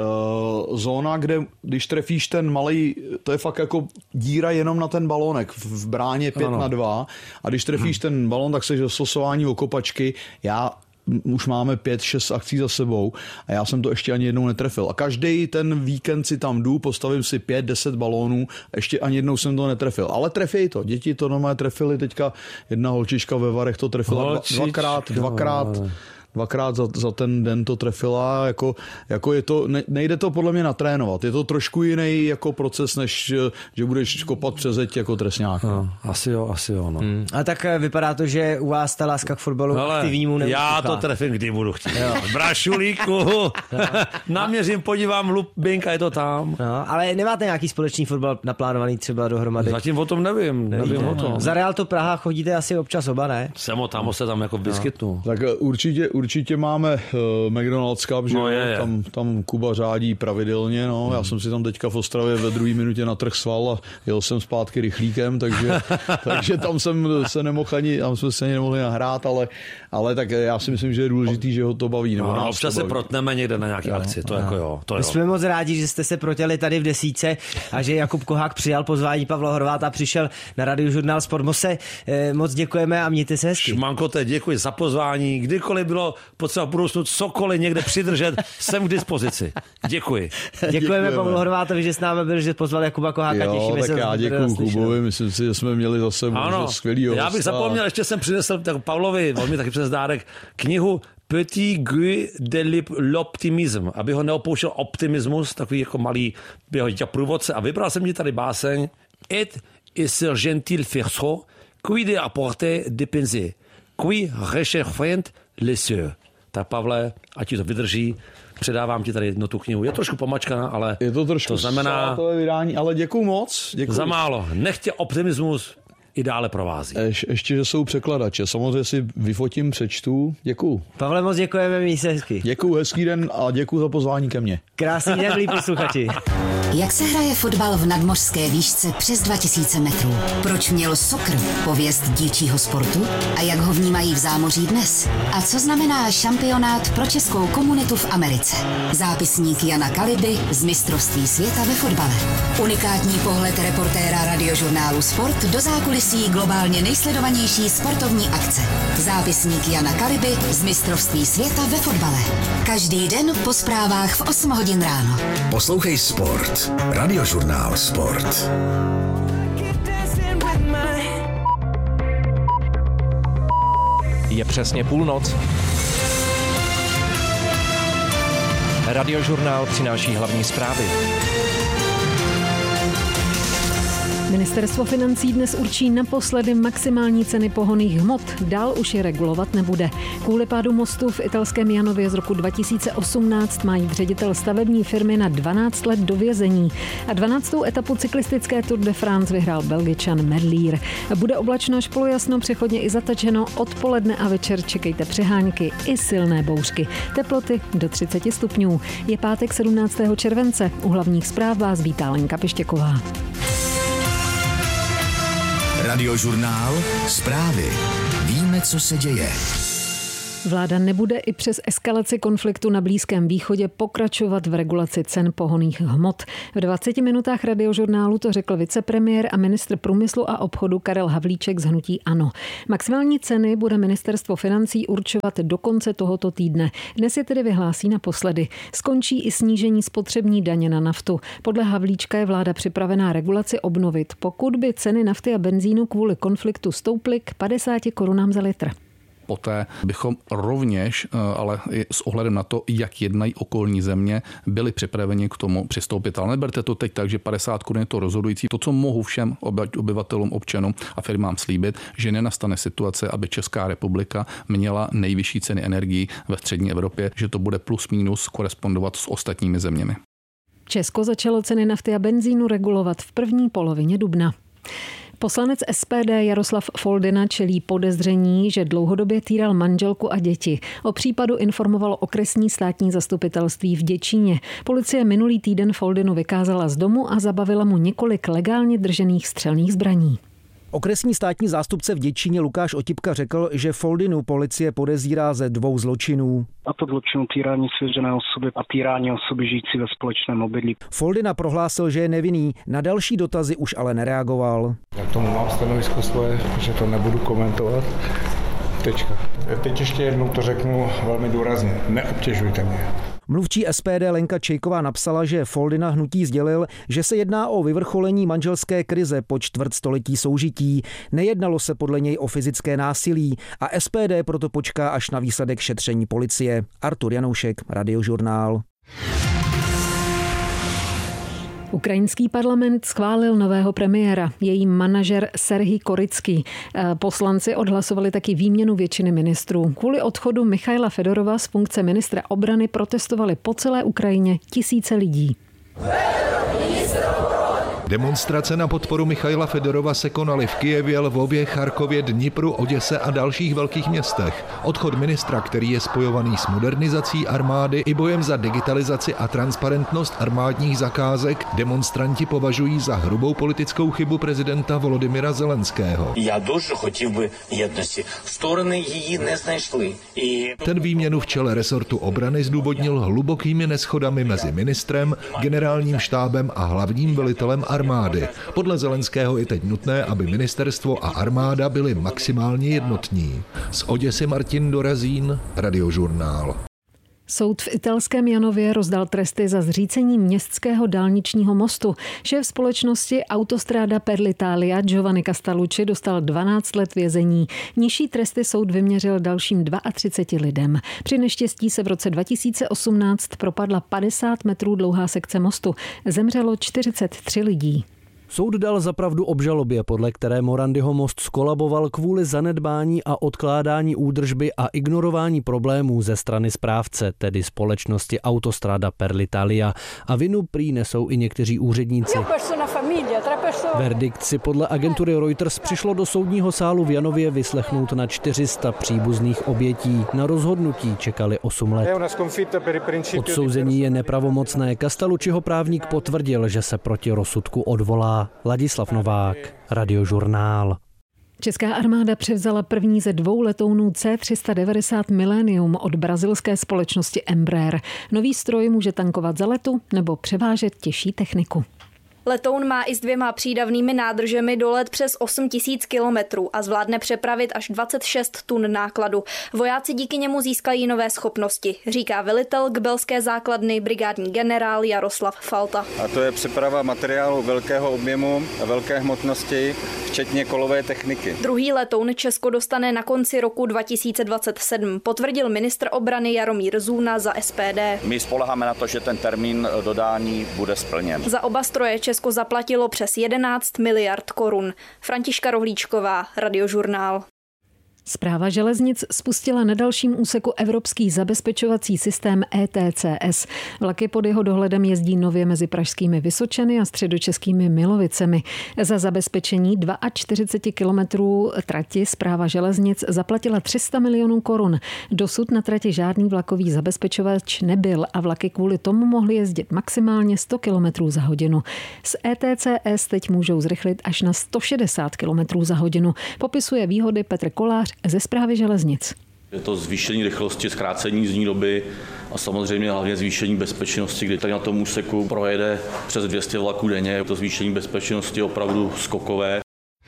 zóna, kde když trefíš ten malej, to je fakt jako díra jenom na ten balónek v bráně 5-2 a když trefíš ten balón, tak seš dostosování o kopačky. Už máme 5-6 akcí za sebou a já jsem to ještě ani jednou netrefil. A každý ten víkend si tam jdu, postavím si 5-10 balónů, ještě ani jednou jsem to netrefil. Ale trefí to. Děti to normálně trefily, teďka jedna holčička ve Varech to trefila dvakrát za ten den to trefila, jako je to, nejde to podle mě natrénovat. Je to trošku jiný jako proces, než že budeš kopat přes zeď jako trestňák. No, asi jo. No. A tak vypadá to, že u vás ta láska k fotbalu aktivnímu neustupá. Já to trefím, kdy budu chtít. Brašulíku, naměřím, podívám, lupinka, je to tam. No, ale nemáte nějaký společný fotbal naplánovaný třeba dohromady? Zatím o tom nevím o tom. Za Real to Praha chodíte asi občas oba, ne? Se tam jako vyskytnu. Tak určitě máme McDonald's Cup, že tam Kuba řádí pravidelně, no. Já jsem si tam teďka v Ostravě ve 2. minutě natrhl sval a jel jsem zpátky rychlíkem, takže tam jsem se nemohl tam jsme se ani nemohli nahrát, ale tak já si myslím, že je důležitý, že ho to baví. Nebo nás občas se protneme někde na nějaké akci, to jako jo. My jsme moc rádi, že jste se protěli tady v Desítce a že Jakub Kohák přijal pozvání Pavla Horváta a přišel na Radiožurnál Sport. Moc děkujeme a mějte se hezky. Šmankote, děkuji za pozvání. Kdykoliv bylo potřeba v budoucnu cokoliv někde přidržet, jsem k dispozici. Děkuji. Děkujeme Pavlu Horvátovi, že s námi byl, že pozval Jakuba Koháka. Těšíme se. Já děkuji Kubovi, myslím si, že jsme měli zase skvělýho hosta. Já bych zapomněl, ještě jsem přinesl Pavlovi, on mi taky přes dárek, knihu Petit Guy de l'optimisme, aby ho neopouštěl optimismus, takový jako malý jeho dítě průvodce. A vybral jsem ti tady báseň Et est gentil ferso, qui de apporter des pensées, qui recherchent les cieux. Tak Pavle, ať ti to vydrží, předávám ti tady jednu tu knihu. Je trošku pomačkaná, ale je to trošku znamená vydání, ale děkuju moc. Děkuju. Za málo. Nechtě optimismus i dále provází. Ještě, že jsou překladače. Samozřejmě si vyfotím, přečtu. Děkuju. Pavle, moc děkujeme, měj se hezky. Děkuju, hezký den a děkuju za pozvání ke mně. Krásný den, milí posluchači. Jak se hraje fotbal v nadmořské výšce přes 2000 metrů? Proč měl soccer pověst dílčího sportu? A jak ho vnímají v zámoří dnes? A co znamená šampionát pro českou komunitu v Americe? Zápisník Jana Kaliby z mistrovství světa ve fotbale. Unikátní pohled reportéra Radiožurnálu Sport do zákulisí globálně nejsledovanější sportovní akce. Zápisník Jana Kaliby z mistrovství světa ve fotbale. Každý den po zprávách v 8 hodin ráno. Poslouchej Sport. Radiožurnál Sport. Je přesně půlnoc. Radiožurnál přináší hlavní zprávy. Ministerstvo financí dnes určí naposledy maximální ceny pohonných hmot. Dál už je regulovat nebude. Kvůli pádu mostu v italském Janově z roku 2018 má jít ředitel stavební firmy na 12 let do vězení. A 12. etapu cyklistické Tour de France vyhrál Belgičan Merlier. Bude oblačno až polojasno, přechodně i zatačeno. Odpoledne a večer čekejte přehánky i silné bouřky. Teploty do 30 stupňů. Je pátek 17. července. U hlavních zpráv vás vítá Lenka Pištěková. Radiožurnál. Zprávy. Víme, co se děje. Vláda nebude i přes eskalaci konfliktu na Blízkém východě pokračovat v regulaci cen pohonných hmot. V 20 minutách Radiožurnálu to řekl vicepremiér a ministr průmyslu a obchodu Karel Havlíček z hnutí ANO. Maximální ceny bude ministerstvo financí určovat do konce tohoto týdne. Dnes je tedy vyhlásí naposledy. Skončí i snížení spotřební daně na naftu. Podle Havlíčka je vláda připravená regulaci obnovit, pokud by ceny nafty a benzínu kvůli konfliktu stouply k 50 korunám za litr. Poté bychom rovněž, ale i s ohledem na to, jak jednají okolní země, byli připraveni k tomu přistoupit. Ale neberte to teď tak, že 50 korun je to rozhodující. To, co mohu všem obyvatelům, občanům a firmám slíbit, že nenastane situace, aby Česká republika měla nejvyšší ceny energií ve střední Evropě, že to bude plus minus korespondovat s ostatními zeměmi. Česko začalo ceny nafty a benzínu regulovat v první polovině dubna. Poslanec SPD Jaroslav Foldyna čelí podezření, že dlouhodobě týral manželku a děti. O případu informovalo okresní státní zastupitelství v Děčíně. Policie minulý týden Foldynu vykázala z domu a zabavila mu několik legálně držených střelných zbraní. Okresní státní zástupce v Děčíně Lukáš Otipka řekl, že Foldynu policie podezírá ze 2 zločinů. A to zločinu týrání svěřené osoby a týrání osoby žijící ve společném obydlí. Foldyna prohlásil, že je nevinný, na další dotazy už ale nereagoval. Já k tomu mám stanovisko svoje, že to nebudu komentovat. Tečka. Teď ještě jednou to řeknu velmi důrazně. Neobtěžujte mě. Mluvčí SPD Lenka Čejková napsala, že Foldyna hnutí sdělil, že se jedná o vyvrcholení manželské krize po čtvrtstoletí soužití. Nejednalo se podle něj o fyzické násilí a SPD proto počká až na výsledek šetření policie. Artur Janoušek, Radiožurnál. Ukrajinský parlament schválil nového premiéra, její manažer Serhij Korycký. Poslanci odhlasovali taky výměnu většiny ministrů. Kvůli odchodu Michaila Fedorova z funkce ministra obrany protestovali po celé Ukrajině tisíce lidí. Demonstrace na podporu Michaila Fedorova se konaly v Kyjevě, Lvově, Charkově, Dnipru, Oděse a dalších velkých městech. Odchod ministra, který je spojovaný s modernizací armády i bojem za digitalizaci a transparentnost armádních zakázek, demonstranti považují za hrubou politickou chybu prezidenta Volodymyra Zelenského. Já дуже хотів би єдності. Сторони її не знайшли. Ten výměnu v čele resortu obrany zdůvodnil hlubokými neschodami mezi ministrem, generálním štábem a hlavním velitelem armády. Podle Zelenského je teď nutné, aby ministerstvo a armáda byly maximálně jednotní. Z Oděsy Martin Dorazín, Radiožurnál. Soud v italském Janově rozdal tresty za zřícení městského dálničního mostu. Šéf společnosti Autostrada per l'Italia Giovanni Castellucci dostal 12 let vězení. Nižší tresty soud vyměřil dalším 32 lidem. Při neštěstí se v roce 2018 propadla 50 metrů dlouhá sekce mostu. Zemřelo 43 lidí. Soud dal za pravdu obžalobě, podle které Morandiho most skolaboval kvůli zanedbání a odkládání údržby a ignorování problémů ze strany správce, tedy společnosti Autostrada per l'Italia, a vinu prý nesou i někteří úředníci. Verdikt si podle agentury Reuters přišlo do soudního sálu v Janově vyslechnout na 400 příbuzných obětí. Na rozhodnutí čekali 8 let. Odsouzení je nepravomocné. Castellucciho právník potvrdil, že se proti rozsudku odvolá. Ladislav Novák, Radiožurnál. Česká armáda převzala první ze 2 letounů C-390 Millennium od brazilské společnosti Embraer. Nový stroj může tankovat za letu nebo převážet těžší techniku. Letoun má i s 2 přídavnými nádržemi dolet přes 8 000 kilometrů a zvládne přepravit až 26 tun nákladu. Vojáci díky němu získají nové schopnosti, říká velitel Kbelské základny brigádní generál Jaroslav Falta. A to je přeprava materiálu velkého objemu a velké hmotnosti, včetně kolové techniky. Druhý letoun Česko dostane na konci roku 2027, potvrdil ministr obrany Jaromír Zůna za SPD. My spoléháme na to, že ten termín dodání bude splněn. Za oba stroje Česko zaplatilo přes 11 miliard korun. Františka Rohlíčková, Radiožurnál. Správa železnic spustila na dalším úseku evropský zabezpečovací systém ETCS. Vlaky pod jeho dohledem jezdí nově mezi pražskými Vysočany a středočeskými Milovicemi. Za zabezpečení 42 kilometrů trati Správa železnic zaplatila 300 milionů korun. Dosud na trati žádný vlakový zabezpečovač nebyl a vlaky kvůli tomu mohly jezdit maximálně 100 kilometrů za hodinu. Z ETCS teď můžou zrychlit až na 160 kilometrů za hodinu. Popisuje výhody Petr Kolář ze Správy železnic. Je to zvýšení rychlosti, zkrácení jízdní doby a samozřejmě hlavně zvýšení bezpečnosti, kdy tady na tom úseku projede přes 200 vlaků denně. Je to zvýšení bezpečnosti opravdu skokové.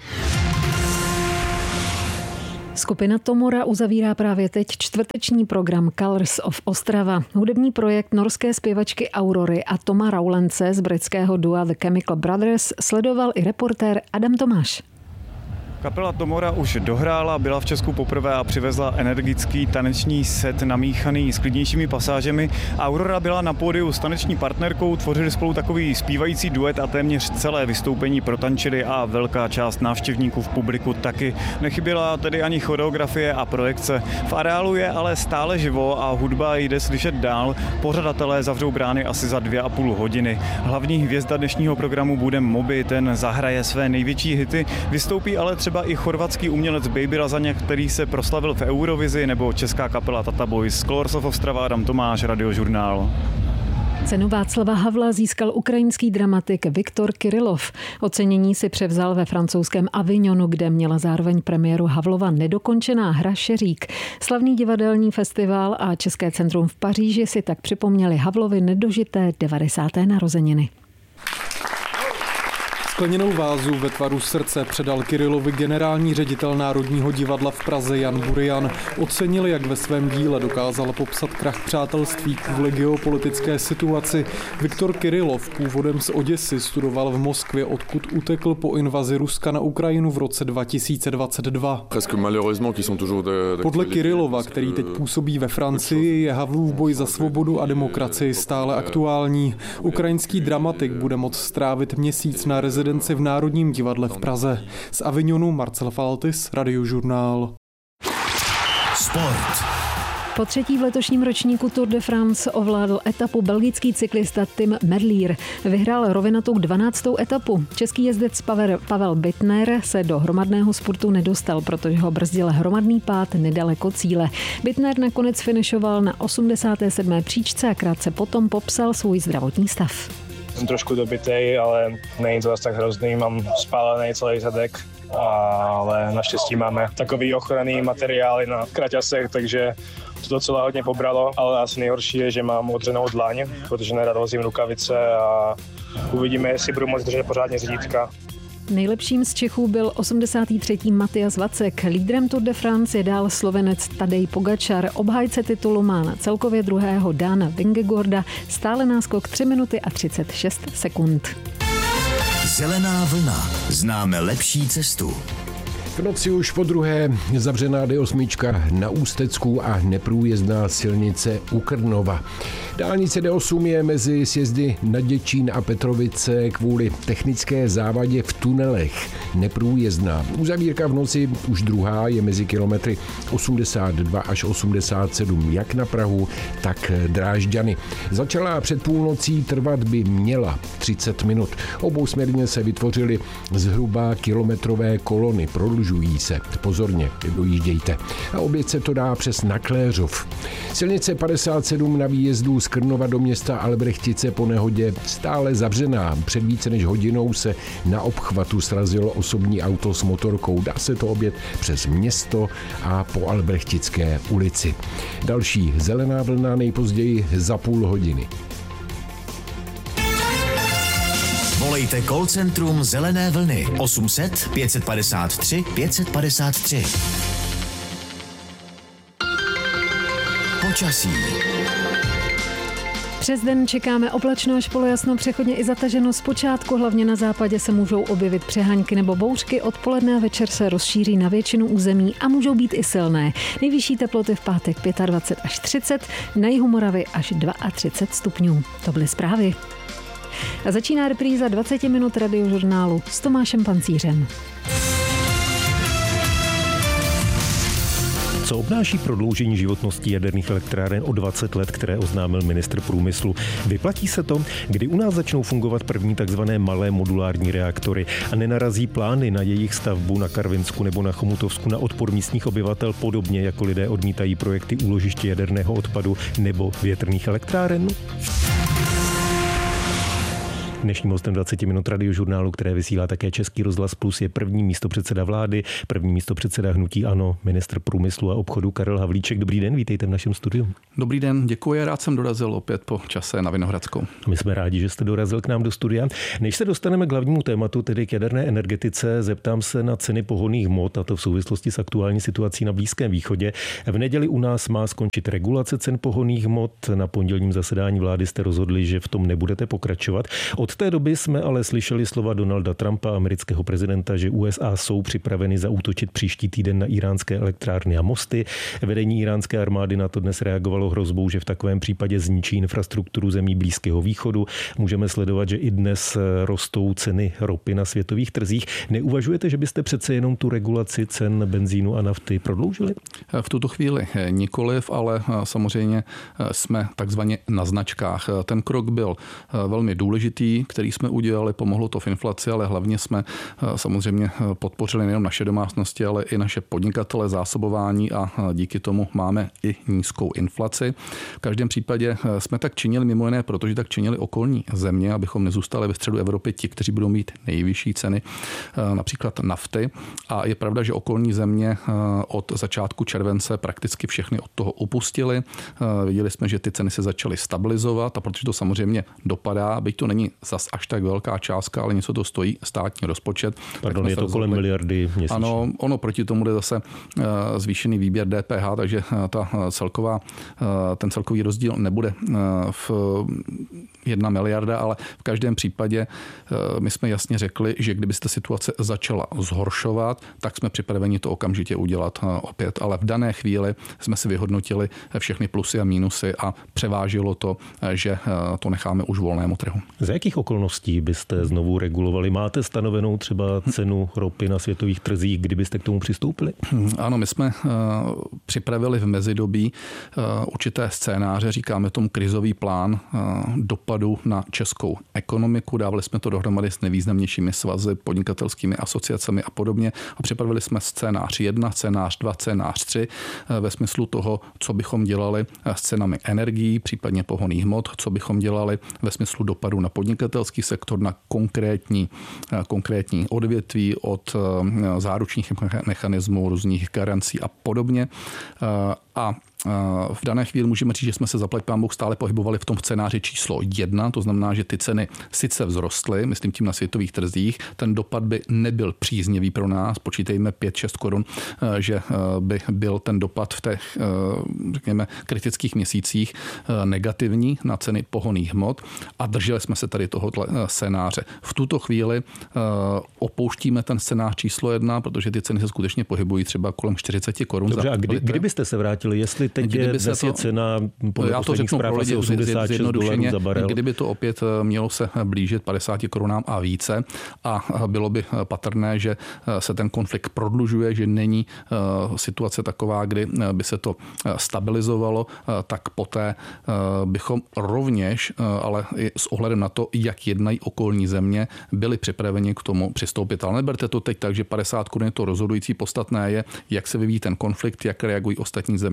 Skupina Tomora uzavírá právě teď čtvrteční program Colors of Ostrava. Hudební projekt norské zpěvačky Aurory a Toma Raulence z britského dua The Chemical Brothers sledoval i reportér Adam Tomáš. Kapela Tomora už dohrála, byla v Česku poprvé a přivezla energický taneční set namíchaný s klidnějšími pasážemi. Aurora byla na pódiu s taneční partnerkou, tvořili spolu takový zpívající duet a téměř celé vystoupení protančili a velká část návštěvníků v publiku taky. Nechyběla tedy ani choreografie a projekce. V areálu je ale stále živo a hudba jde slyšet dál. Pořadatelé zavřou brány asi za 2,5 hodiny. Hlavní hvězda dnešního programu bude Moby, ten zahraje své největší hity, vystoupí ale třeba i chorvatský umělec Baby Lazaně, který se proslavil v Eurovizi, nebo česká kapela Tata Boys. Colors of Ostrava, Adam Tomáš, Radiožurnál. Cenu Václava Havla získal ukrajinský dramatik Viktor Kirillov. Ocenění si převzal ve francouzském Avignonu, kde měla zároveň premiéru Havlova nedokončená hra Šeřík. Slavný divadelní festival a České centrum v Paříži si tak připomněli Havlovi nedožité 90. narozeniny. Skleněnou vázu ve tvaru srdce předal Kirillovi generální ředitel Národního divadla v Praze Jan Burian. Ocenil, jak ve svém díle dokázal popsat krach přátelství kvůli geopolitické situaci. Viktor Kirillov původem z Oděsy studoval v Moskvě, odkud utekl po invazi Ruska na Ukrajinu v roce 2022. Podle Kirillova, který teď působí ve Francii, je Havlův boj za svobodu a demokracii stále aktuální. Ukrajinský dramatik bude moct strávit měsíc na rezidenci v Národním divadle v Praze. Z Avignonu Marcel Faltis, Radiožurnál. Sport. Po třetí v letošním ročníku Tour de France ovládl etapu belgický cyklista Tim Merlier. Vyhrál rovinatou 12. etapu. Český jezdec Pavel Bittner se do hromadného sportu nedostal, protože ho brzdil hromadný pád nedaleko cíle. Bittner nakonec finišoval na 87. příčce a krátce potom popsal svůj zdravotní stav. Jsem trošku dobitej, ale není to zase tak hrozný, mám spálený celý zadek, ale naštěstí máme takový ochranný materiály na kraťasech, takže to docela hodně pobralo, ale asi nejhorší je, že mám odřenou dlaň, protože nerad vozím rukavice a uvidíme, jestli budu moct držet pořádně řídítka. Nejlepším z Čechů byl 83. Matias Vacek. Lídrem Tour de France je dál Slovenec Tadej Pogačar. Obhájce titulu má na celkově druhého Dana Vingegaarda stále náskok 3 minuty a 36 sekund. Zelená vlna. Známe lepší cestu. V noci už po druhé zavřená D8 na Ústecku a neprůjezdná silnice u Krnova. Dálnice D8 je mezi sjezdy na Děčín a Petrovice kvůli technické závadě v tunelech neprůjezdná. Uzavírka v noci už druhá je mezi kilometry 82 až 87 jak na Prahu, tak Drážďany. Začala před půlnocí, trvat by měla 30 minut. Obousměrně se vytvořily zhruba kilometrové kolony, prodlužují se. Pozorně, dojíždějte. A oběť se to dá přes Nakléřov. Silnice 57 na výjezdu z Krnova do města Albrechtice po nehodě stále zavřená. Před více než hodinou se na obchvatu srazilo osobní auto s motorkou. Dá se to objet přes město a po Albrechtické ulici. Další zelená vlna nejpozději za půl hodiny. Volejte call centrum Zelené vlny 800 553 553. Počasí. Přes den čekáme oblačno až polojasno, přechodně i zataženo. Zpočátku hlavně na západě se můžou objevit přeháňky nebo bouřky, odpoledne a večer se rozšíří na většinu území a můžou být i silné. Nejvyšší teploty v pátek 25 až 30, na jihu Moravy až 32 stupňů. To byly zprávy. A začíná repríza 20 minut radiožurnálu s Tomášem Pancířem. Co obnáší prodloužení životnosti jaderných elektráren o 20 let, které oznámil ministr průmyslu? Vyplatí se to, kdy u nás začnou fungovat první takzvané malé modulární reaktory a nenarazí plány na jejich stavbu na Karvinsku nebo na Chomutovsku na odpor místních obyvatel, podobně jako lidé odmítají projekty úložiště jaderného odpadu nebo větrných elektráren? Dnešním hostem 20 minut radiožurnálu, které vysílá také Český rozhlas Plus, je první místopředseda vlády, první místopředseda hnutí ANO, ministr průmyslu a obchodu Karel Havlíček. Dobrý den, vítejte v našem studiu. Dobrý den, děkuji, rád jsem dorazil opět po čase na Vinohradskou. My jsme rádi, že jste dorazil k nám do studia. Než se dostaneme k hlavnímu tématu, tedy k jaderné energetice, zeptám se na ceny pohonných hmot, a to v souvislosti s aktuální situací na Blízkém východě. V neděli u nás má skončit regulace cen pohonných hmot. Na pondělním zasedání vlády jste rozhodli, že v tom nebudete pokračovat. Od té doby jsme ale slyšeli slova Donalda Trumpa, amerického prezidenta, že USA jsou připraveny zaútočit příští týden na iránské elektrárny a mosty. Vedení iránské armády na to dnes reagovalo hrozbou, že v takovém případě zničí infrastrukturu zemí Blízkého východu. Můžeme sledovat, že i dnes rostou ceny ropy na světových trzích. Neuvažujete, že byste přece jenom tu regulaci cen benzínu a nafty prodloužili? V tuto chvíli nikoliv, ale samozřejmě jsme takzvaně na značkách. Ten krok byl velmi důležitý, který jsme udělali, pomohlo to v inflaci, ale hlavně jsme samozřejmě podpořili nejen naše domácnosti, ale i naše podnikatele, zásobování a díky tomu máme i nízkou inflaci. V každém případě jsme tak činili mimo jiné, protože tak činili okolní země, abychom nezůstali ve středu Evropy ti, kteří budou mít nejvyšší ceny, například nafty. A je pravda, že okolní země od začátku července prakticky všechny od toho upustili. Viděli jsme, že ty ceny se začaly stabilizovat a protože to samozřejmě dopadá, byť to není zas až tak velká částka, ale něco to stojí státní rozpočet. Pardon, je to kolem miliardy měsíčně. Ano, ono proti tomu jde zase zvýšený výběr DPH, takže ten celkový rozdíl nebude v 1 miliarda, ale v každém případě my jsme jasně řekli, že kdybyste situace začala zhoršovat, tak jsme připraveni to okamžitě udělat opět, ale v dané chvíli jsme si vyhodnotili všechny plusy a mínusy a převážilo to, že to necháme už volnému trhu. Za jakých okolností byste znovu regulovali? Máte stanovenou třeba cenu ropy na světových trzích, kdybyste k tomu přistoupili? Ano, my jsme připravili v mezidobí určité scénáře, říkáme tomu krizový plán dopadu na českou ekonomiku. Dávali jsme to dohromady s nejvýznamnějšími svazy, podnikatelskými asociacemi a podobně a připravili jsme scénář 1, scénář 2, scénář 3 ve smyslu toho, co bychom dělali s cenami energií, případně pohonných hmot, co bychom dělali ve smyslu dopadu na podnikatelský sektor, na konkrétní odvětví od záručních mechanismů, různých garancí a podobně. A v dané chvíli můžeme říct, že jsme se zaplať pán Bůh stále pohybovali v tom scénáři číslo 1, to znamená, že ty ceny sice vzrostly, myslím tím na světových trzích, ten dopad by nebyl příznivý pro nás, počítejme 5-6 korun, že by byl ten dopad v těch, řekněme, kritických měsících negativní na ceny pohonných hmot a drželi jsme se tady tohoto scénáře. V tuto chvíli opouštíme ten scénář číslo 1, protože ty ceny se skutečně pohybují třeba kolem 40 korun. Dobře, a kdybyste se vrátili, jestli teď je cena podle posledních zpráv asi 86 dolarů za barel. Kdyby to opět mělo se blížit 50 korunám a více a bylo by patrné, že se ten konflikt prodlužuje, že není situace taková, kdy by se to stabilizovalo, tak poté bychom rovněž, ale i s ohledem na to, jak jednají okolní země, byli připraveni k tomu přistoupit. Ale neberte to teď tak, že 50 korun je to rozhodující, podstatné je, jak se vyvíjí ten konflikt, jak reagují ostatní země. To, co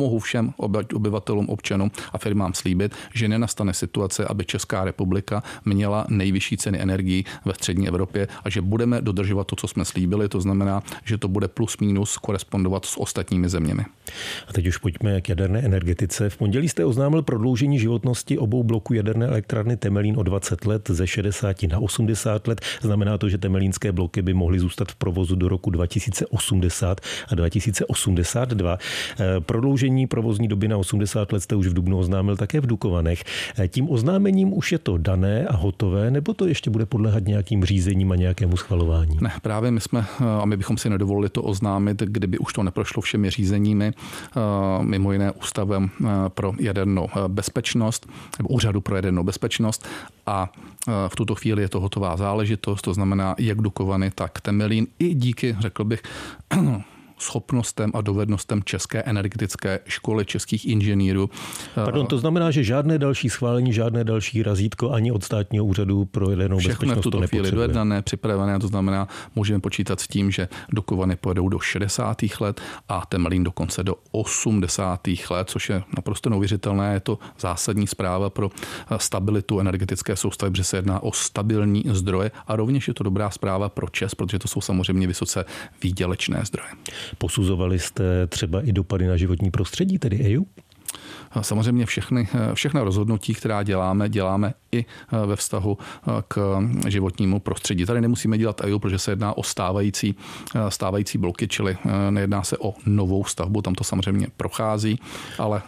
mohu všem obyvatelům, občanům a firmám slíbit, že nenastane situace, aby Česká republika měla nejvyšší ceny energií ve střední Evropě a že budeme dodržovat to, co jsme slíbili. To znamená, že to bude plus minus korespondovat s ostatními zeměmi. A teď už pojďme k jaderné energetice. V pondělí jste oznámil prodloužení životnosti obou bloků jaderné elektrárny Temelín o 20 let ze 60 na 80 let. Znamená to, že temelínské bloky by mohly zůstat v provozu do roku 2080 a 2082. Prodloužení provozní doby na 80 let jste už v dubnu oznámil také v Dukovanech. Tím oznámením už je to dané a hotové, nebo to ještě bude podléhat nějakým řízením a nějakému schvalování? Ne, právě my bychom si nedovolili to oznámit, kdyby už to neprošlo všemi řízeními, mimo jiné Ústavem pro jadernou bezpečnost, nebo Úřadu pro jadernou bezpečnost, a v tuto chvíli je to hotová záležitost, to znamená jak Dukovany, tak Temelín, i díky, řekl bych, schopnostem a dovednostem České energetické školy, českých inženýrů. Pardon, to znamená, že žádné další schválení, žádné další razítko ani od státního úřadu pro jadernou bezpečnost to nepotřebuje. Všechno v tuto chvíli dojednané, připravené, to znamená, můžeme počítat s tím, že Dukovany pojedou do 60. let a Temelín dokonce do 80. let, což je naprosto neuvěřitelné. Je to zásadní zpráva pro stabilitu energetické soustavy, protože se jedná o stabilní zdroje a rovněž je to dobrá zpráva pro ČEZ, protože to jsou samozřejmě vysoce výdělečné zdroje. Posuzovali jste třeba i dopady na životní prostředí, tedy EIA? Samozřejmě všechna rozhodnutí, která děláme i ve vztahu k životnímu prostředí. Tady nemusíme dělat EIA, protože se jedná o stávající bloky, čili nejedná se o novou stavbu, tam to samozřejmě prochází, ale